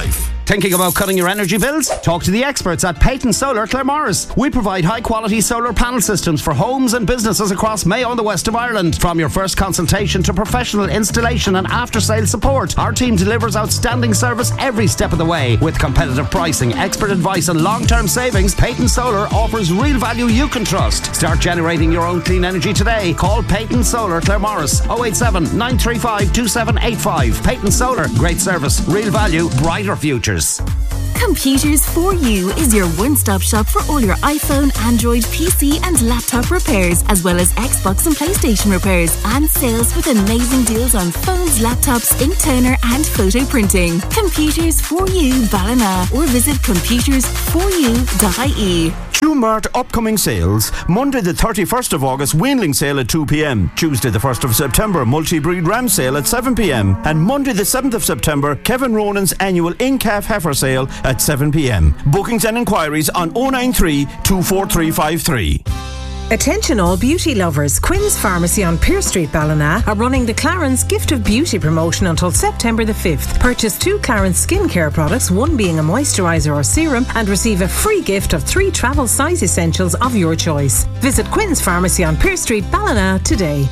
Thinking about cutting your energy bills? Talk to the experts at Peyton Solar Claremorris. We provide high-quality solar panel systems for homes and businesses across Mayo and the west of Ireland. From your first consultation to professional installation and after-sale support, our team delivers outstanding service every step of the way. With competitive pricing, expert advice and long-term savings, Peyton Solar offers real value you can trust. Start generating your own clean energy today. Call Peyton Solar Claremorris oh eight seven, nine three five, two seven eight five. Peyton Solar, great service, real value, brighter futures. Computers for You is your one-stop shop for all your iPhone, Android, P C and laptop repairs, as well as Xbox and PlayStation repairs and sales with amazing deals on phones, laptops, ink toner and photo printing. Computers for You Ballina, or visit computers for you dot I E. Shoemart upcoming sales. Monday the thirty-first of August, weanling sale at two p.m. Tuesday the first of September, multi-breed ram sale at seven p.m. And Monday the seventh of September, Kevin Ronan's annual in-calf heifer sale at seven p.m. Bookings and inquiries on oh nine three, two four three five three. Attention all beauty lovers, Quinn's Pharmacy on Pearse Street, Ballina are running the Clarence Gift of Beauty promotion until September the fifth. Purchase two Clarence skincare products, one being a moisturiser or serum, and receive a free gift of three travel size essentials of your choice. Visit Quinn's Pharmacy on Pearse Street, Ballina today.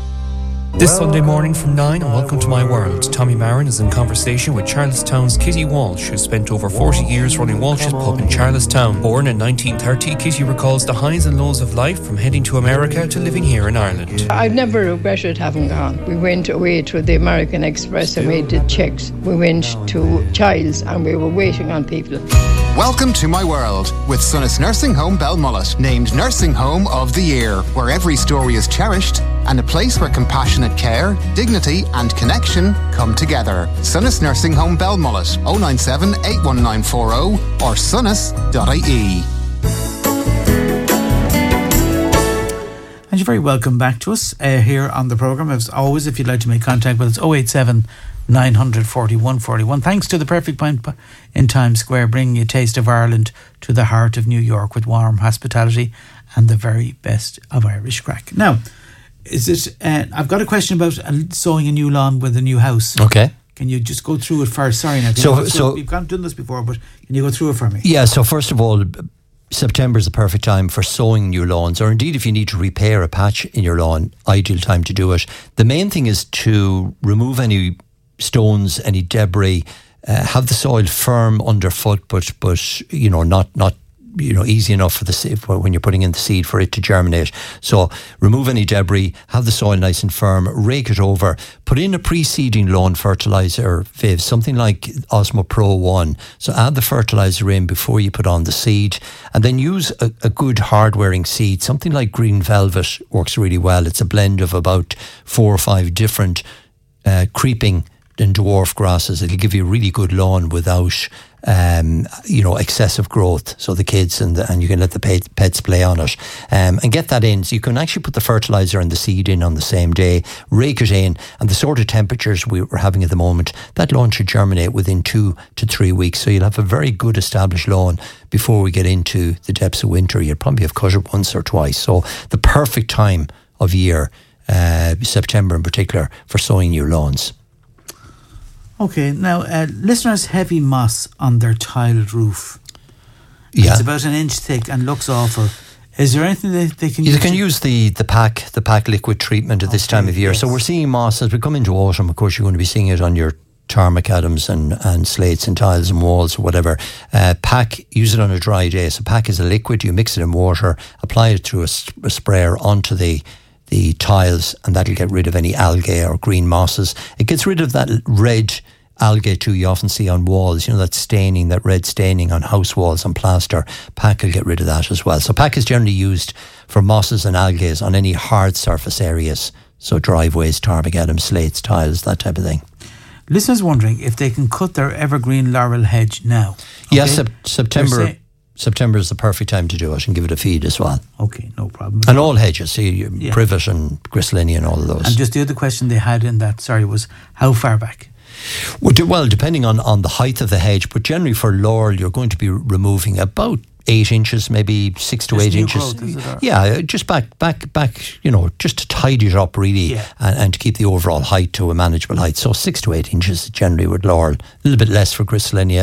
This Sunday morning from nine, and welcome to My World. Tommy Marin is in conversation with Charlestown's Kitty Walsh, who spent over forty years running Walsh's pub in Charlestown. Born in nineteen thirty, Kitty recalls the highs and lows of life, from heading to America to living here in Ireland. I've never regretted having gone. We went away to the American Express and we did checks. We went to Childs and we were waiting on people. Welcome to My World with Sunnis Nursing Home Belmullet, named Nursing Home of the Year, where every story is cherished and a place where compassionate care, dignity and connection come together. Sunnis Nursing Home Belmullet, oh nine seven, eight one nine four oh or sunnis dot I E. And you're very welcome back to us uh, here on the programme. As always, if you'd like to make contact with us, oh eight seven, nine four one, four one. Thanks to the Perfect Pint in Times Square, bringing a taste of Ireland to the heart of New York with warm hospitality and the very best of Irish crack. Now, is it? Uh, I've got a question about uh, sowing a new lawn with a new house. Okay. Can you just go through it first? Sorry, now. So, so we've done this before, but can you go through it for me? Yeah. So first of all, September is the perfect time for sowing new lawns, or indeed if you need to repair a patch in your lawn, ideal time to do it. The main thing is to remove any stones, any debris, uh, have the soil firm underfoot, but but you know not not you know easy enough for the seed when you're putting in the seed for it to germinate. So remove any debris, have the soil nice and firm, rake it over, put in a pre-seeding lawn fertilizer, Viv, something like Osmo Pro One. So add the fertilizer in before you put on the seed, and then use a, a good hard-wearing seed. Something like Green Velvet works really well. It's a blend of about four or five different uh, creeping and dwarf grasses. It'll give you a really good lawn without um, you know excessive growth, so the kids and the, and you can let the pet, pets play on it, um, and get that in. So you can actually put the fertilizer and the seed in on the same day, rake it in, and the sort of temperatures we we're having at the moment, that lawn should germinate within two to three weeks. So you'll have a very good established lawn before we get into the depths of winter. You'll probably have cut it once or twice. So the perfect time of year, uh, September in particular, for sowing new lawns. Okay, now uh, listeners, heavy moss on their tiled roof. Yeah. It's about an inch thick and looks awful. Is there anything they, they can you use? You can use the, the pack the pack liquid treatment at okay, this time of year. Yes. So we're seeing moss as we come into autumn. Of course, you're going to be seeing it on your tarmac adams and, and slates and tiles and walls or whatever. Uh, pack, use it on a dry day. So pack is a liquid. You mix it in water, apply it through a, a sprayer onto the the tiles, and that'll get rid of any algae or green mosses. It gets rid of that red algae too you often see on walls, you know, that staining, that red staining on house walls and plaster. Pack will get rid of that as well. So pack is generally used for mosses and algae on any hard surface areas, so driveways, tarmac adams, slates, tiles, that type of thing. Listeners wondering if they can cut their evergreen laurel hedge now. Okay? Yes, sep- September say- September is the perfect time to do it, and give it a feed as well. Okay, no problem. And all hedges, see, so yeah. privet and gristlinia and all of those. And just the other question they had in that, sorry, was how far back? Well, depending on, on the height of the hedge, but generally for laurel, you're going to be removing about eight inches, maybe six to just eight new inches. Growth, is it, or? Yeah, just back, back, back. You know, just to tidy it up really, yeah. and, and to keep the overall height to a manageable height. So six to eight inches generally with laurel. A little bit less for gristlinia,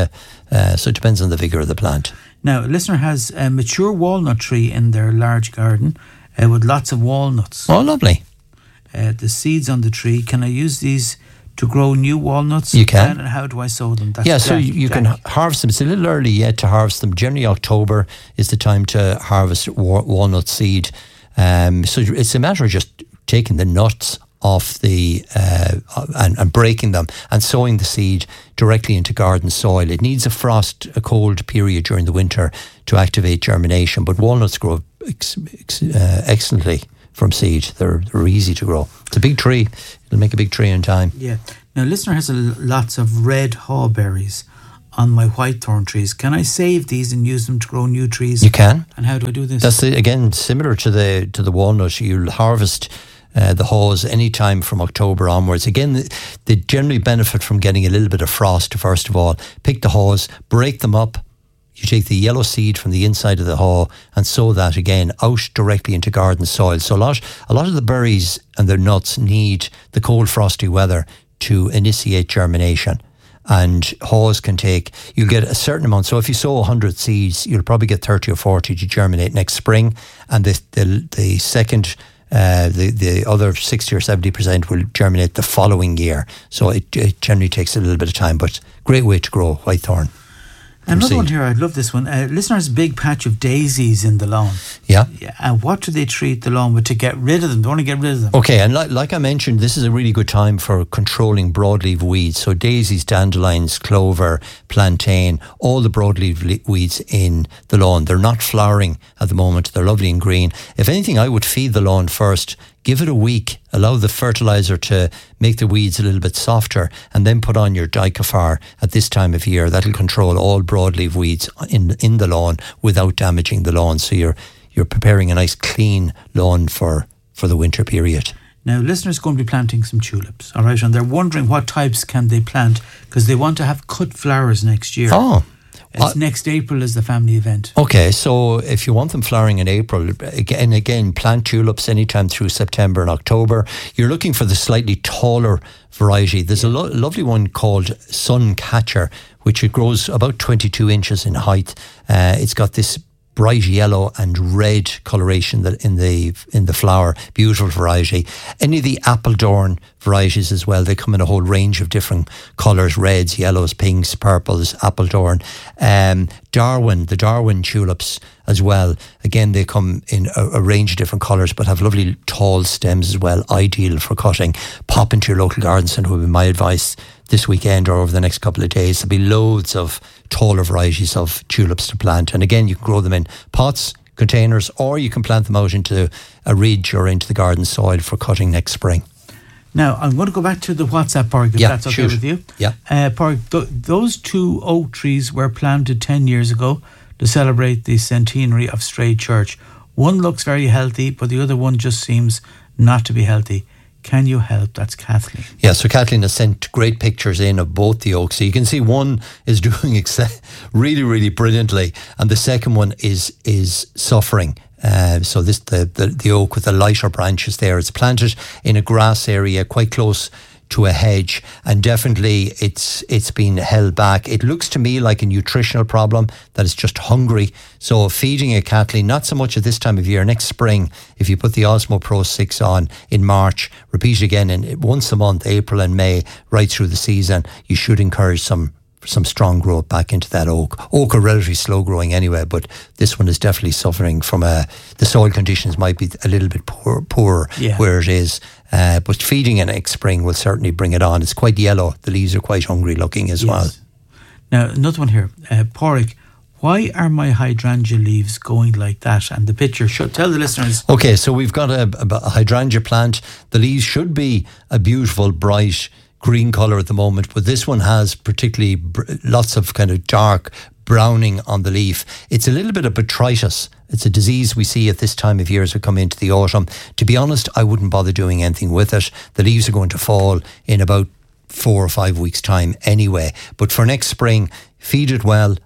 Uh, so it depends on the vigour of the plant. Now, a listener has a mature walnut tree in their large garden uh, with lots of walnuts. Oh, lovely. Uh, the seeds on the tree, can I use these to grow new walnuts? You can. And how do I sow them? That's yeah, so Jack, you, you Jack. can harvest them. It's a little early yet to harvest them. Generally, October is the time to harvest wa- walnut seed. Um, so it's a matter of just taking the nuts off the uh, and, and breaking them and sowing the seed directly into garden soil. It needs a frost, a cold period during the winter to activate germination, but walnuts grow ex- ex- uh, excellently from seed. They're, they're easy to grow. It's a big tree. It'll make a big tree in time. Yeah. Now, listener has a, lots of red hawberries on my whitethorn trees. Can I save these and use them to grow new trees? You can. And how do I do this? That's the, again similar to the to the walnut. You'll harvest uh, the haws any time from October onwards. Again, they generally benefit from getting a little bit of frost. First of all, pick the haws, break them up. You take the yellow seed from the inside of the haw and sow that again out directly into garden soil. So a lot, a lot of the berries and their nuts need the cold, frosty weather to initiate germination. And haws can take, you'll get a certain amount. So if you sow one hundred seeds, you'll probably get thirty or forty to germinate next spring. And the the, the second, uh, the, the other sixty or seventy percent will germinate the following year. So it, it generally takes a little bit of time, but great way to grow whitethorn. Another seed. one here, I love this one. Uh, listeners, big patch of daisies in the lawn. Yeah. yeah. And what do they treat the lawn with to get rid of them? They want to get rid of them. Okay, and like, like I mentioned, this is a really good time for controlling broadleaf weeds. So daisies, dandelions, clover, plantain, all the broadleaf le- weeds in the lawn. They're not flowering at the moment. They're lovely and green. If anything, I would feed the lawn first. Give it a week, allow the fertiliser to make the weeds a little bit softer, and then put on your Dicafar at this time of year. That'll control all broadleaf weeds in in the lawn without damaging the lawn. So you're you're preparing a nice clean lawn for, for the winter period. Now, listeners are going to be planting some tulips, all right? And they're wondering what types can they plant because they want to have cut flowers next year. Oh. It's uh, next April is the family event. Okay, so if you want them flowering in April, again, again, plant tulips anytime through September and October. You're looking for the slightly taller variety. There's a lo- lovely one called Suncatcher, which it grows about twenty-two inches in height. Uh, it's got this bright yellow and red coloration that in the in the flower. Beautiful variety. Any of the Appledorn varieties as well, they come in a whole range of different colours: reds, yellows, pinks, purples. Appledorn, um, Darwin, the Darwin tulips as well. Again, they come in a, a range of different colours, but have lovely tall stems as well. Ideal for cutting. Pop into your local garden centre would be my advice this weekend or over the next couple of days. There'll be loads of taller varieties of tulips to plant. And again, you can grow them in pots, containers, or you can plant them out into a ridge or into the garden soil for cutting next spring. Now, I'm going to go back to the WhatsApp, Parg, if yeah, that's okay shoot. with you. Yeah. Uh, Parg, th- those two oak trees were planted ten years ago to celebrate the centenary of Stray Church. One looks very healthy, but the other one just seems not to be healthy. Can you help? That's Kathleen. Yeah, so Kathleen has sent great pictures in of both the oaks. So you can see one is doing ex- really, really brilliantly, and the second one is is suffering. Uh, so this the, the the oak with the lighter branches there. It's planted in a grass area quite close to a hedge, and definitely it's it's been held back. It looks to me like a nutritional problem, that it's just hungry. So feeding it, Kathleen, not so much at this time of year. Next spring, if you put the Osmo Pro six on in March, repeat again in once a month, April and May, right through the season, you should encourage some some strong growth back into that oak. Oak are relatively slow growing anyway, but this one is definitely suffering from a, the soil conditions might be a little bit poor, poor yeah. where it is. Uh, but feeding it next spring will certainly bring it on. It's quite yellow. The leaves are quite hungry looking as yes. well. Now, another one here. Uh, Porrick, why are my hydrangea leaves going like that? And the picture should tell the listeners. Okay, so we've got a, a hydrangea plant. The leaves should be a beautiful, bright green colour at the moment, but this one has particularly br- lots of kind of dark browning on the leaf. It's a little bit of botrytis. It's a disease we see at this time of year as we come into the autumn. To be honest, I wouldn't bother doing anything with it. The leaves are going to fall in about four or five weeks' time anyway. But for next spring, feed it well.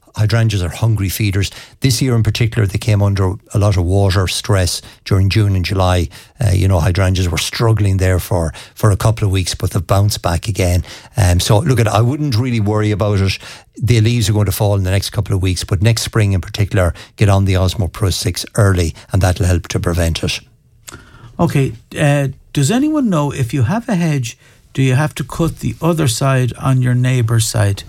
hydrangeas are hungry feeders. This year in particular, they came under a lot of water stress during June and July. Uh, you know, hydrangeas were struggling there for, for a couple of weeks, but they've bounced back again. Um, so look, at I wouldn't really worry about it. The leaves are going to fall in the next couple of weeks, but next spring in particular, get on the Osmoprus six early, and that'll help to prevent it. Okay, uh, does anyone know if you have a hedge, do you have to cut the other side on your neighbour's side?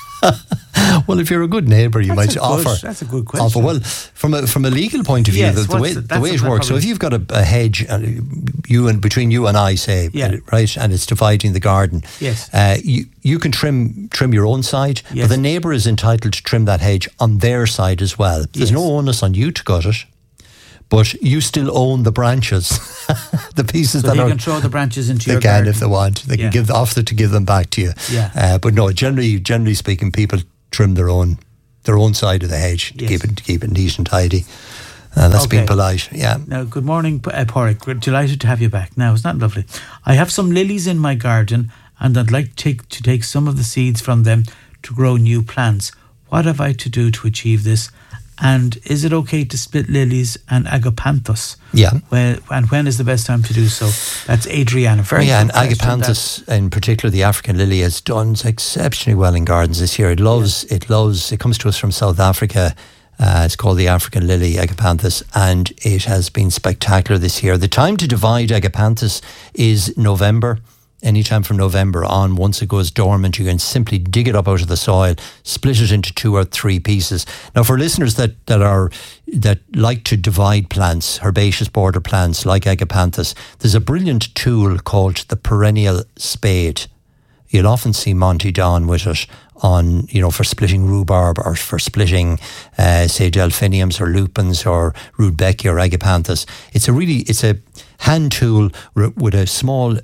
Well, if you're a good neighbour, you that's might a offer. Good, that's a good question. Offer. Well, from a from a legal point of view, yes, the, the way the, the way it works. So if you've got a, a hedge, uh, you and between you and I, say, yeah. right, and it's dividing the garden. Yes. Uh, you you can trim trim your own side, yes. but the neighbour is entitled to trim that hedge on their side as well. There's yes. no onus on you to cut it, but you still own the branches, the pieces so that they are. They can throw the branches into they your can garden if they want. They yeah. can give offer to give them back to you. Yeah. Uh, but no, generally generally speaking, people trim their own their own side of the hedge to yes. keep it to keep it neat and tidy. And that's okay. being polite. Yeah. Now, good morning, uh, Pádraig. We're delighted to have you back. Now, isn't that lovely? I have some lilies in my garden, and I'd like to take, to take some of the seeds from them to grow new plants. What have I to do to achieve this? And is it okay to split lilies and agapanthus? Yeah. Well, and when is the best time to do so? That's Adriana. Very yeah, and question, agapanthus, in particular, the African lily, has done exceptionally well in gardens this year. It loves, yeah. it loves, it comes to us from South Africa. Uh, it's called the African lily, agapanthus, and it has been spectacular this year. The time to divide agapanthus is November. Anytime from November on, once it goes dormant, you can simply dig it up out of the soil, split it into two or three pieces. Now, for listeners that, that are that like to divide plants, herbaceous border plants like agapanthus, there's a brilliant tool called the perennial spade. You'll often see Monty Don with it on, you know, for splitting rhubarb or for splitting, uh, say, delphiniums or lupins or rudbeckia or agapanthus. It's a really, it's a hand tool with a small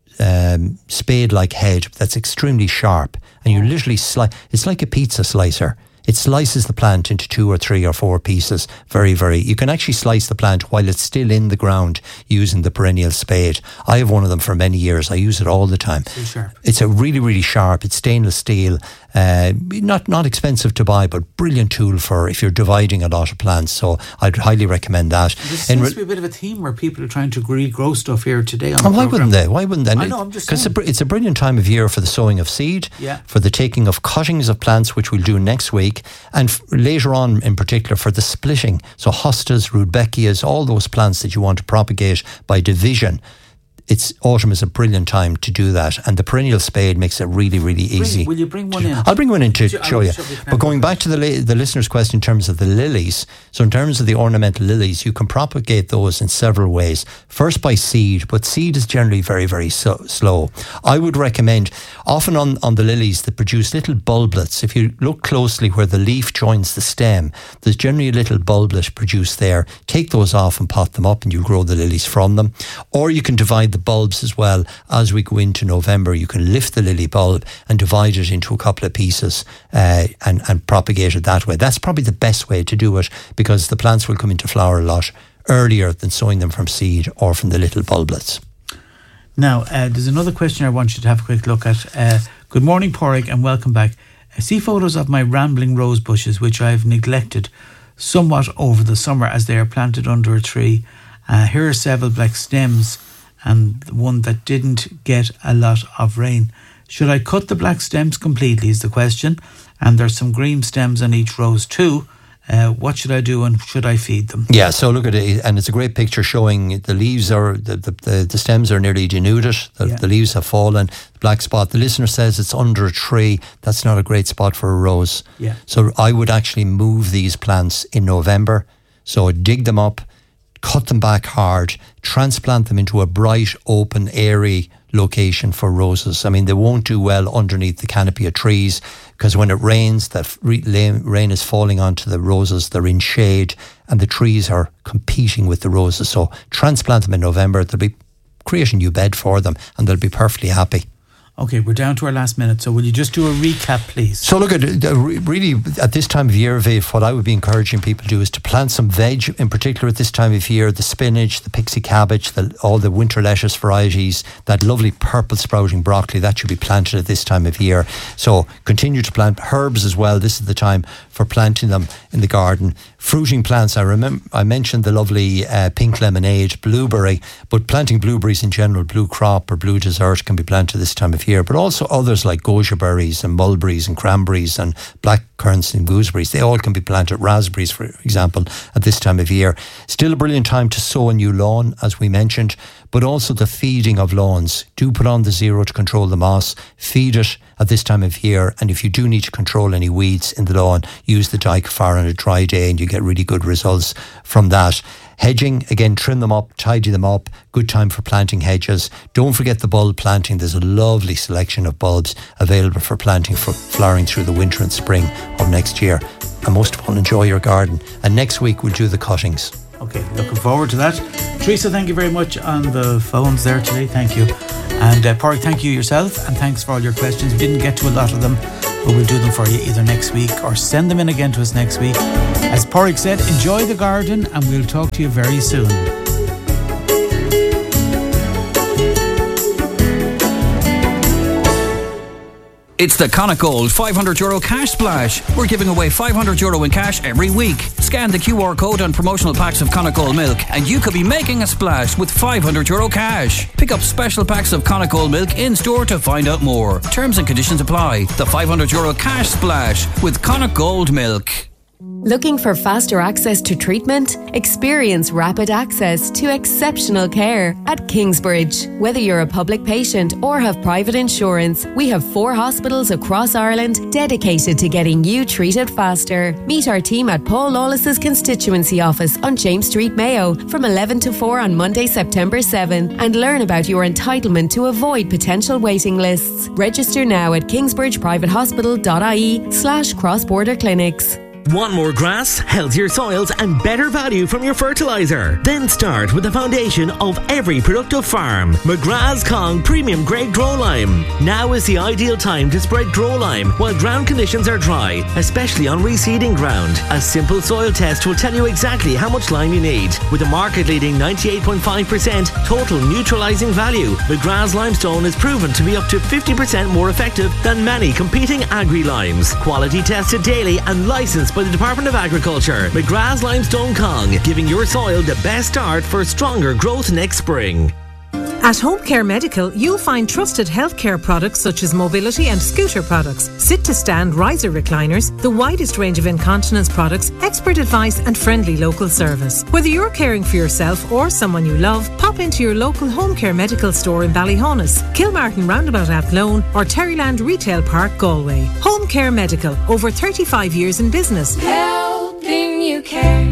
Um, spade-like head that's extremely sharp, and you literally slice. It's like a pizza slicer. It slices the plant into two or three or four pieces. Very, very. You can actually slice the plant while it's still in the ground using the perennial spade. I have one of them for many years. I use it all the time. So sharp. It's a really, really sharp. It's stainless steel. Uh, not not expensive to buy, but brilliant tool for if you're dividing a lot of plants. So I'd highly recommend that. There seems re- to be a bit of a theme where people are trying to regrow stuff here today. On the oh, why program. wouldn't they? Why wouldn't they? I know, I'm just because it's, it's a brilliant time of year for the sowing of seed, yeah. for the taking of cuttings of plants, which we'll do next week, and f- later on in particular for the splitting. So hostas, rudbeckias, all those plants that you want to propagate by division. It's autumn is a brilliant time to do that, and the perennial spade makes it really, really easy. Bring, will you bring one in? I'll bring one in to I show you. But going back to the la- the listener's question in terms of the lilies, so in terms of the ornamental lilies, you can propagate those in several ways. First by seed, but seed is generally very, very so, slow. I would recommend, often on, on the lilies that produce little bulblets, if you look closely where the leaf joins the stem, there's generally a little bulblet produced there. Take those off and pot them up, and you'll grow the lilies from them. Or you can divide the bulbs as well. As we go into November, you can lift the lily bulb and divide it into a couple of pieces uh, and, and propagate it that way. That's probably the best way to do it, because the plants will come into flower a lot earlier than sowing them from seed or from the little bulblets. Now, uh, there's another question I want you to have a quick look at. Uh, good morning, Pádraig, and welcome back. I see photos of my rambling rose bushes, which I've neglected somewhat over the summer as they are planted under a tree. Uh, here are several black stems and one that didn't get a lot of rain. Should I cut the black stems completely is the question. And there's some green stems on each rose too. Uh, what should I do, and should I feed them? Yeah, so look at it, and it's a great picture showing the leaves are, the, the, the, the stems are nearly denuded, the, Yeah. the leaves have fallen, black spot. The listener says it's under a tree. That's not a great spot for a rose. Yeah. So I would actually move these plants in November. So dig them up, cut them back hard, transplant them into a bright, open, airy location for roses. I mean, they won't do well underneath the canopy of trees, because when it rains, the rain is falling onto the roses. They're in shade, and the trees are competing with the roses. So transplant them in November. They'll be create a new bed for them, and they'll be perfectly happy. Okay, we're down to our last minute, so will you just do a recap, please? So look, at uh, really, at this time of year, Viv, what I would be encouraging people to do is to plant some veg, in particular at this time of year, the spinach, the pixie cabbage, the, all the winter lettuce varieties, that lovely purple sprouting broccoli, that should be planted at this time of year. So continue to plant herbs as well. This is the time for planting them in the garden. Fruiting plants, I remember I mentioned the lovely uh, pink lemonade, blueberry, but planting blueberries in general, blue crop or blue dessert, can be planted this time of year, but also others like goji berries and mulberries and cranberries and black currants and gooseberries. They all can be planted. Raspberries, for example, at this time of year. Still a brilliant time to sow a new lawn, as we mentioned, but also the feeding of lawns. Do put on the zero to control the moss. Feed it at this time of year, and if you do need to control any weeds in the lawn, use the Dicafar on a dry day and you get really good results from that. Hedging, again, trim them up, tidy them up. Good time for planting hedges. Don't forget the bulb planting. There's a lovely selection of bulbs available for planting, for flowering through the winter and spring of next year. And most of all, enjoy your garden. And next week we'll do the cuttings. Okay, looking forward to that. Teresa, thank you very much on the phones there today. Thank you. And uh, Pádraig, thank you yourself, and thanks for all your questions. We didn't get to a lot of them, but we'll do them for you either next week or send them in again to us next week. As Pádraig said, enjoy the garden, and we'll talk to you very soon. It's the Connacht Gold five hundred euro cash splash. We're giving away five hundred euro in cash every week. Scan the Q R code on promotional packs of Connacht Gold milk and you could be making a splash with five hundred euro cash. Pick up special packs of Connacht Gold milk in store to find out more. Terms and conditions apply. The five hundred euro cash splash with Connacht Gold milk. Looking for faster access to treatment? Experience rapid access to exceptional care at Kingsbridge. Whether you're a public patient or have private insurance, we have four hospitals across Ireland dedicated to getting you treated faster. Meet our team at Paul Lawless's constituency office on James Street, Mayo from eleven to four on Monday, September seventh, and learn about your entitlement to avoid potential waiting lists. Register now at kingsbridgeprivatehospital.ie slash cross-border clinics. Want more grass, healthier soils and better value from your fertiliser? Then start with the foundation of every productive farm. McGrath's Kong Premium Grade Grow Lime. Now is the ideal time to spread Grow Lime while ground conditions are dry, especially on reseeding ground. A simple soil test will tell you exactly how much lime you need. With a market-leading ninety-eight point five percent total neutralising value, McGrath's Limestone is proven to be up to fifty percent more effective than many competing agri-limes. Quality tested daily and licensed by the Department of Agriculture. McGrath's Limestone Kong, giving your soil the best start for stronger growth next spring. At Home Care Medical, you'll find trusted healthcare products such as mobility and scooter products, sit-to-stand riser recliners, the widest range of incontinence products, expert advice and friendly local service. Whether you're caring for yourself or someone you love, pop into your local Home Care Medical store in Ballyhonus, Kilmartin Roundabout Athlone or Terryland Retail Park, Galway. Home Care Medical, over thirty-five years in business. Helping you care.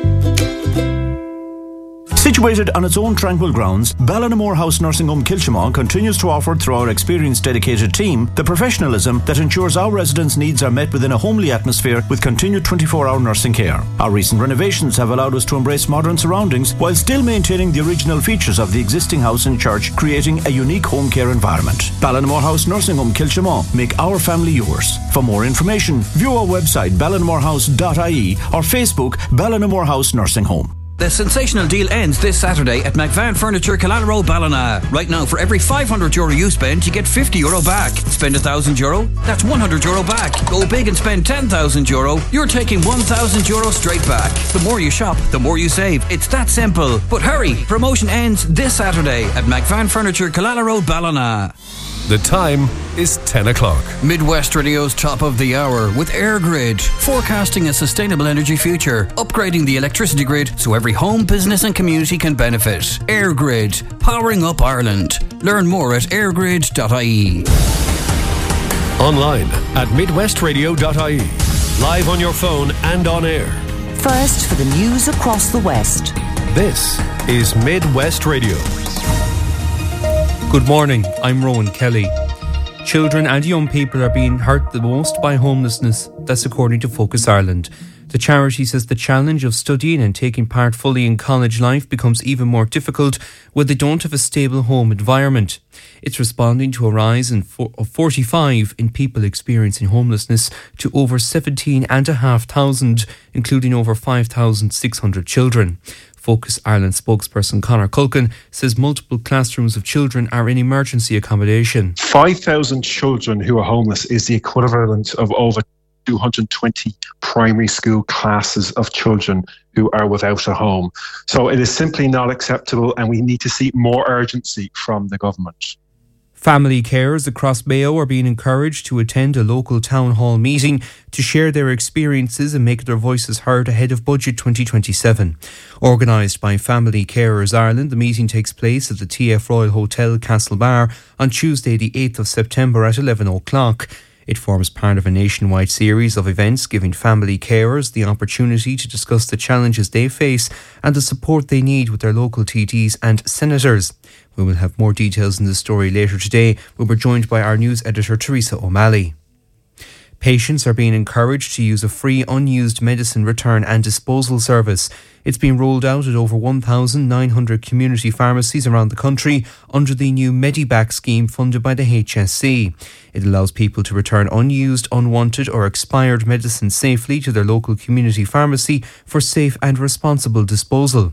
Situated on its own tranquil grounds, Ballinamore House Nursing Home Kilchimon continues to offer, through our experienced dedicated team, the professionalism that ensures our residents' needs are met within a homely atmosphere with continued twenty-four hour nursing care. Our recent renovations have allowed us to embrace modern surroundings while still maintaining the original features of the existing house and church, creating a unique home care environment. Ballinamore House Nursing Home Kilchimon. Make our family yours. For more information, view our website ballinamorehouse dot I E or Facebook Ballinamore House Nursing Home. The sensational deal ends this Saturday at McVan Furniture, Killala Ballina. Right now, for every five hundred euro you spend, you get fifty euro back. Spend one thousand euro, that's one hundred euro back. Go big and spend ten thousand euro, you're taking one thousand euro straight back. The more you shop, the more you save. It's that simple. But hurry, promotion ends this Saturday at McVan Furniture, Killala Ballina. The time is ten o'clock. Midwest Radio's top of the hour with EirGrid, forecasting a sustainable energy future, upgrading the electricity grid so every home, business and community can benefit. EirGrid, powering up Ireland. Learn more at air grid dot I E. Online at midwest radio dot I E. Live on your phone and on air. First for the news across the West. This is Midwest Radio. Good morning, I'm Rowan Kelly. Children and young people are being hurt the most by homelessness, that's according to Focus Ireland. The charity says the challenge of studying and taking part fully in college life becomes even more difficult when they don't have a stable home environment. It's responding to a rise in four, of forty-five in people experiencing homelessness to over seventeen and a half thousand, including over five thousand six hundred children. Focus Ireland spokesperson Conor Culkin says multiple classrooms of children are in emergency accommodation. five thousand children who are homeless is the equivalent of over two hundred twenty primary school classes of children who are without a home. So it is simply not acceptable, and we need to see more urgency from the government. Family carers across Mayo are being encouraged to attend a local town hall meeting to share their experiences and make their voices heard ahead of Budget twenty twenty-seven. Organised by Family Carers Ireland, the meeting takes place at the T F Royal Hotel, Castlebar, on Tuesday the eighth of September at eleven o'clock. It forms part of a nationwide series of events giving family carers the opportunity to discuss the challenges they face and the support they need with their local T Ds and senators. We will have more details in the story later today when we're joined by our news editor Teresa O'Malley. Patients are being encouraged to use a free unused medicine return and disposal service. It's been rolled out at over one thousand nine hundred community pharmacies around the country under the new Mediback scheme funded by the H S C. It allows people to return unused, unwanted or expired medicine safely to their local community pharmacy for safe and responsible disposal.